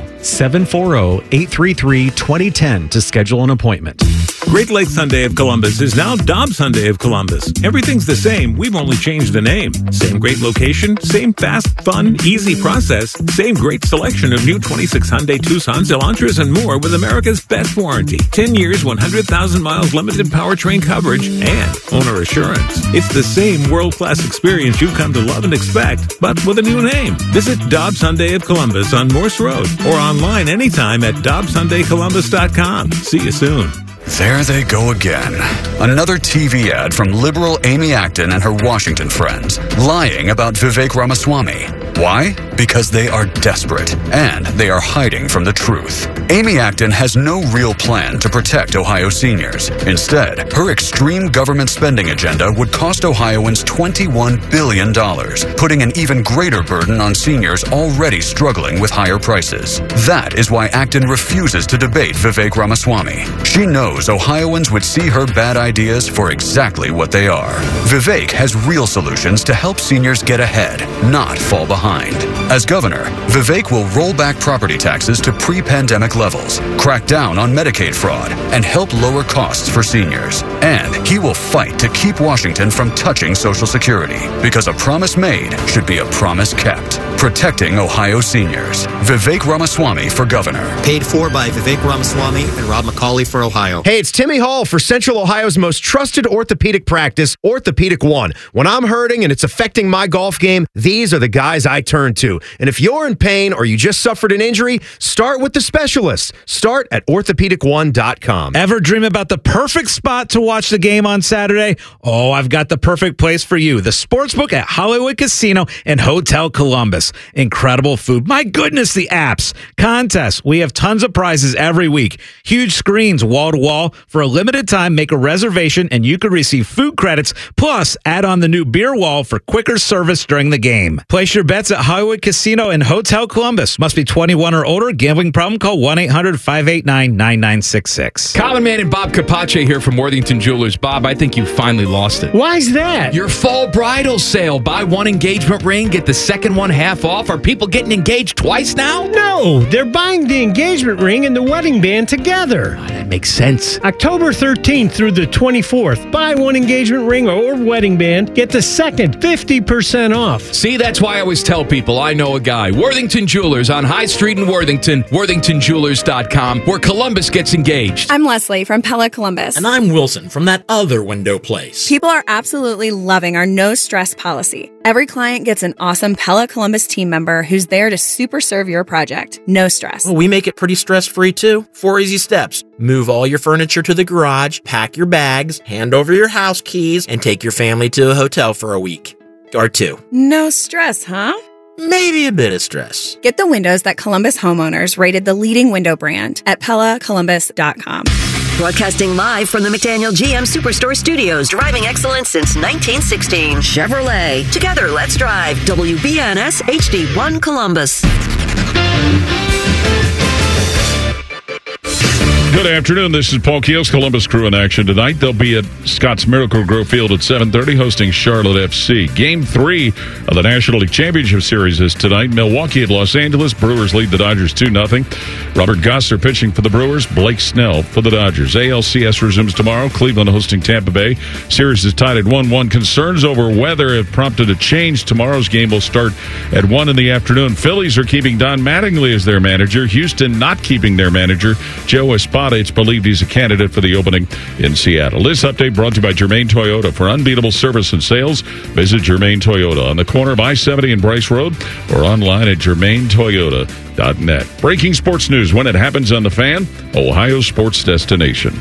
[SPEAKER 25] 740-833-2010 to schedule an appointment.
[SPEAKER 26] Great Lake Sunday of Columbus is now Dobbs Sunday of Columbus. Everything's the same. We've only changed the name. Same great location, same fast, fun, easy process, same great selection of new 26 Hyundai Tucsons, Elantras, and more with America's best warranty. 10 years, 100,000 miles limited powertrain coverage, and owner assurance. It's the same world-class experience you've come to love and expect, but with a new name. Visit Dobbs Hyundai of Columbus on Morse Road or online anytime at DobbsHyundaiColumbus.com. See you soon.
[SPEAKER 27] There they go again. Another TV ad from liberal Amy Acton and her Washington friends, lying about Vivek Ramaswamy. Why? Because they are desperate, and they are hiding from the truth. Amy Acton has no real plan to protect Ohio seniors. Instead, her extreme government spending agenda would cost Ohioans $21 billion, putting an even greater burden on seniors already struggling with higher prices. That is why Acton refuses to debate Vivek Ramaswamy. She knows Ohioans would see her bad ideas for exactly what they are. Vivek has real solutions to help seniors get ahead, not fall behind. As governor, Vivek will roll back property taxes to pre-pandemic levels, crack down on Medicaid fraud, and help lower costs for seniors. And he will fight to keep Washington from touching Social Security, because a promise made should be a promise kept. Protecting Ohio seniors. Vivek Ramaswamy for governor.
[SPEAKER 28] Paid for by Vivek Ramaswamy and Rob McCauley for Ohio.
[SPEAKER 1] Hey, it's Timmy Hall for Central Ohio's most trusted orthopedic practice, Orthopedic One. When I'm hurting and it's affecting my golf game, these are the guys I turn to. And if you're in pain or you just suffered an injury, start with the specialists. Start at orthopedic1.com.
[SPEAKER 29] Ever dream about the perfect spot to watch the game on Saturday? Oh, I've got the perfect place for you. The Sportsbook at Hollywood Casino and Hotel Columbus. Incredible food. My goodness, the apps. Contests. We have tons of prizes every week. Huge screens wall to wall. For a limited time, make a reservation and you could receive food credits. Plus, add on the new beer wall for quicker service during the game. Place your bets at Hollywood Casino and Hotel Columbus. Must be 21 or older. Gambling problem? Call 1-800-589-9966.
[SPEAKER 2] Common Man and Bob Capace here from Worthington Jewelers. Bob, I think you finally lost it.
[SPEAKER 21] Why's that?
[SPEAKER 2] Your fall bridal sale. Buy one engagement ring, get the second one half off. Are people getting engaged twice now?
[SPEAKER 21] No, they're buying the engagement ring and the wedding band together.
[SPEAKER 2] Oh, that makes sense.
[SPEAKER 21] October 13th through the 24th. Buy one engagement ring or wedding band, get the second 50% off.
[SPEAKER 2] See, that's why I always tell people I know a guy. Worthington Jewelers on High Street in Worthington. WorthingtonJewelers.com, where Columbus gets engaged.
[SPEAKER 30] I'm Leslie from Pella Columbus.
[SPEAKER 28] And I'm Wilson from that other window place.
[SPEAKER 30] People are absolutely loving our no stress policy. Every client gets an awesome Pella Columbus team member who's there to super serve your project. No stress.
[SPEAKER 28] Well, we make it pretty stress-free, too. 4 easy steps. Move all your furniture to the garage, pack your bags, hand over your house keys, and take your family to a hotel for a week. Or 2.
[SPEAKER 30] No stress, huh?
[SPEAKER 28] Maybe a bit of stress.
[SPEAKER 30] Get the windows that Columbus homeowners rated the leading window brand at PellaColumbus.com.
[SPEAKER 5] Broadcasting live from the McDaniel GM Superstore Studios, driving excellence since 1916. Chevrolet. Together, let's drive. WBNS HD1 Columbus.
[SPEAKER 3] Good afternoon. This is Paul Keels, Columbus Crew in action tonight. They'll be at Scott's Miracle Grow Field at 7:30, hosting Charlotte FC. Game 3 of the National League Championship Series is tonight. Milwaukee at Los Angeles. Brewers lead the Dodgers 2-0. Robert Gosser pitching for the Brewers. Blake Snell for the Dodgers. ALCS resumes tomorrow. Cleveland hosting Tampa Bay. Series is tied at 1-1. Concerns over weather have prompted a change. Tomorrow's game will start at 1 in the afternoon. Phillies are keeping Don Mattingly as their manager. Houston not keeping their manager, Joe Espada. It's believed he's a candidate for the opening in Seattle. This update brought to you by Germain Toyota. For unbeatable service and sales, visit Germain Toyota on the corner of I-70 and Bryce Road or online at germaintoyota.net. Breaking sports news when it happens on The Fan, Ohio sports destination.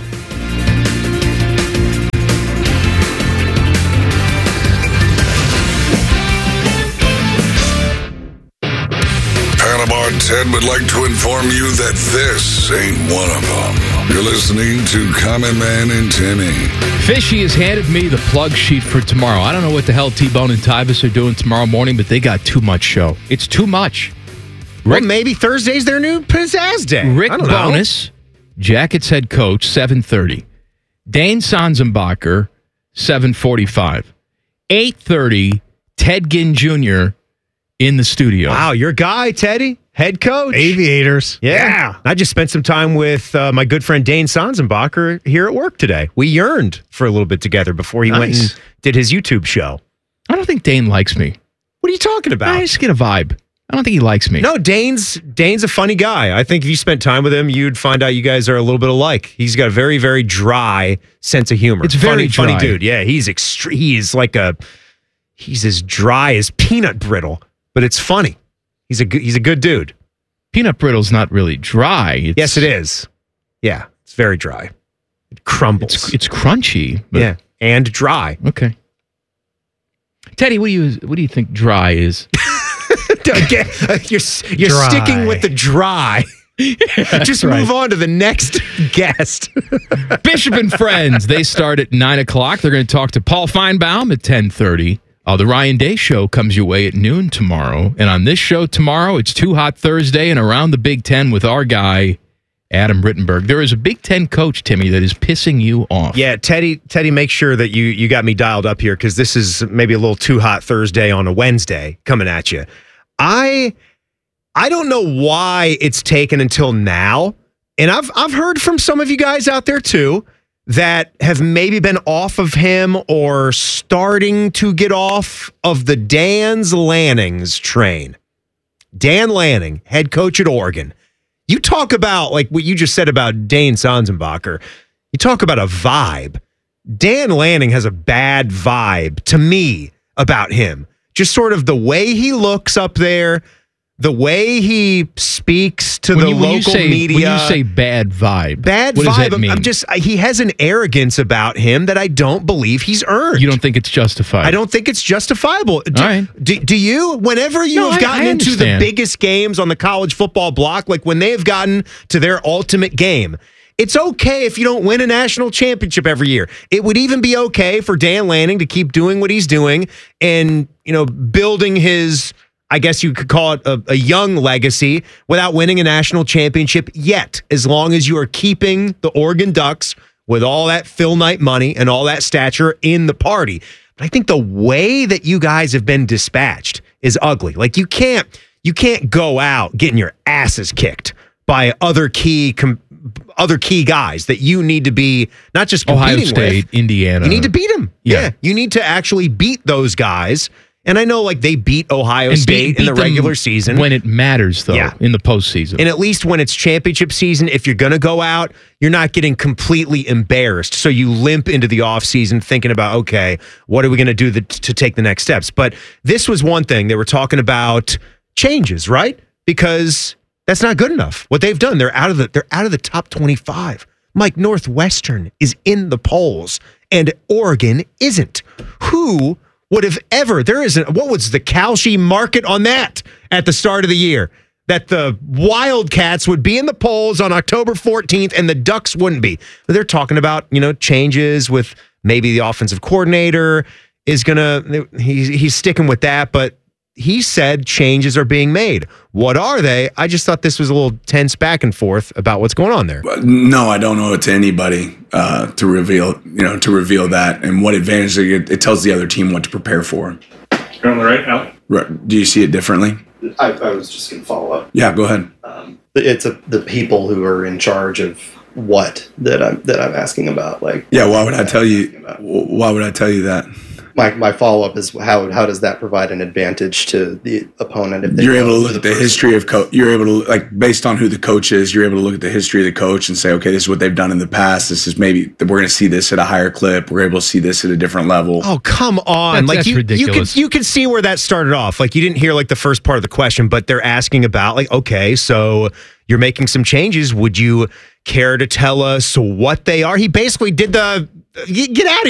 [SPEAKER 7] Panama Ted would like to inform you that this ain't one of them. You're listening to Common Man and Timmy.
[SPEAKER 2] Fishy has handed me the plug sheet for tomorrow. I don't know what the hell T-Bone and Tyvus are doing tomorrow morning, but they got too much show. It's too much.
[SPEAKER 1] Well, maybe Thursday's their new pizzazz day.
[SPEAKER 2] Rick Bowness, Jackets head coach, 7:30. Dane Sanzenbacher, 7:45. 8:30, Ted Ginn Jr. in the studio.
[SPEAKER 1] Wow, your guy, Teddy, head coach.
[SPEAKER 21] Aviators.
[SPEAKER 1] Yeah. I just spent some time with my good friend Dane Sanzenbacher here at work today. We yearned for a little bit together before he went and did his YouTube show.
[SPEAKER 2] I don't think Dane likes me.
[SPEAKER 1] What are you talking about?
[SPEAKER 2] I just get a vibe. I don't think he likes me.
[SPEAKER 1] No, Dane's a funny guy. I think if you spent time with him, you'd find out you guys are a little bit alike. He's got a very, very dry sense of humor.
[SPEAKER 2] It's very
[SPEAKER 1] funny
[SPEAKER 2] dry.
[SPEAKER 1] dude. Yeah, he's as dry as peanut brittle, but it's funny. He's a good dude.
[SPEAKER 2] Peanut brittle's not really dry.
[SPEAKER 1] Yes, it is. Yeah, it's very dry. It crumbles.
[SPEAKER 2] It's crunchy. But
[SPEAKER 1] yeah, and dry.
[SPEAKER 2] Okay. Teddy, what do you think dry is?
[SPEAKER 1] You're sticking with the dry. Just move on to the next guest.
[SPEAKER 2] Bishop and Friends. They start at 9 o'clock. They're going to talk to Paul Feinbaum at 10:30. The Ryan Day Show comes your way at noon tomorrow. And on this show tomorrow, it's Too Hot Thursday and Around the Big Ten with our guy, Adam Rittenberg. There is a Big Ten coach, Timmy, that is pissing you off.
[SPEAKER 1] Yeah, Teddy, make sure that you got me dialed up here because this is maybe a little Too Hot Thursday on a Wednesday coming at you. I don't know why it's taken until now, and I've heard from some of you guys out there too that have maybe been off of him or starting to get off of the Dan Lanning's train. Dan Lanning, head coach at Oregon. You talk about like what you just said about Dane Sanzenbacher. You talk about a vibe. Dan Lanning has a bad vibe to me about him. Just sort of the way he looks up there, the way he speaks to the local media.
[SPEAKER 2] When you say bad vibe, what does that mean?
[SPEAKER 1] He has an arrogance about him that I don't believe he's earned.
[SPEAKER 2] You don't think it's justified?
[SPEAKER 1] I don't think it's justifiable.
[SPEAKER 2] All right.
[SPEAKER 1] Do you? Whenever you have gotten into the biggest games on the college football block, like when they have gotten to their ultimate game, it's okay if you don't win a national championship every year. It would even be okay for Dan Lanning to keep doing what he's doing and, building his, I guess you could call it a young legacy without winning a national championship yet, as long as you are keeping the Oregon Ducks with all that Phil Knight money and all that stature in the party. But I think the way that you guys have been dispatched is ugly. Like you can't go out getting your asses kicked by other key guys that you need to be not just competing
[SPEAKER 2] Ohio State,
[SPEAKER 1] with.
[SPEAKER 2] Indiana.
[SPEAKER 1] You need to beat them. Yeah. You need to actually beat those guys And I know, like, they beat Ohio State in the regular season.
[SPEAKER 2] When it matters, though, in the postseason.
[SPEAKER 1] And at least when it's championship season, if you're going to go out, you're not getting completely embarrassed. So you limp into the offseason thinking about, okay, what are we going to do to take the next steps? But this was one thing. They were talking about changes, right? Because that's not good enough. What they've done, they're out of the top 25. Mike, Northwestern is in the polls, and Oregon isn't. Who would have ever, what was the Kalshi market on that at the start of the year? That the Wildcats would be in the polls on October 14th and the Ducks wouldn't be. But they're talking about, changes with maybe the offensive coordinator is he's sticking with that, but he said changes are being made. What are they? I just thought this was a little tense back and forth about what's going on there.
[SPEAKER 8] No, I don't know it to anybody to reveal that and what advantage it tells the other team what to prepare for.
[SPEAKER 9] You're on the right, Al?
[SPEAKER 8] Right. Do you see it differently?
[SPEAKER 9] I was just going to follow up.
[SPEAKER 8] Yeah, go ahead.
[SPEAKER 9] It's the people who are in charge of what that I'm asking about. Like,
[SPEAKER 8] yeah, why would I tell you? Why would I tell you that?
[SPEAKER 9] My follow up is how does that provide an advantage to the opponent? If
[SPEAKER 8] you're able to look at the history of coach, you're able to, like, based on who the coach is, you're able to look at the history of the coach and say, okay, this is what they've done in the past. This is maybe we're going to see this at a higher clip. We're able to see this at a different level.
[SPEAKER 1] Oh, come on!
[SPEAKER 2] That's ridiculous.
[SPEAKER 1] You could see where that started off. Like, you didn't hear like the first part of the question, but they're asking about, like, okay, so you're making some changes. Would you care to tell us what they are? He basically did the get out of here.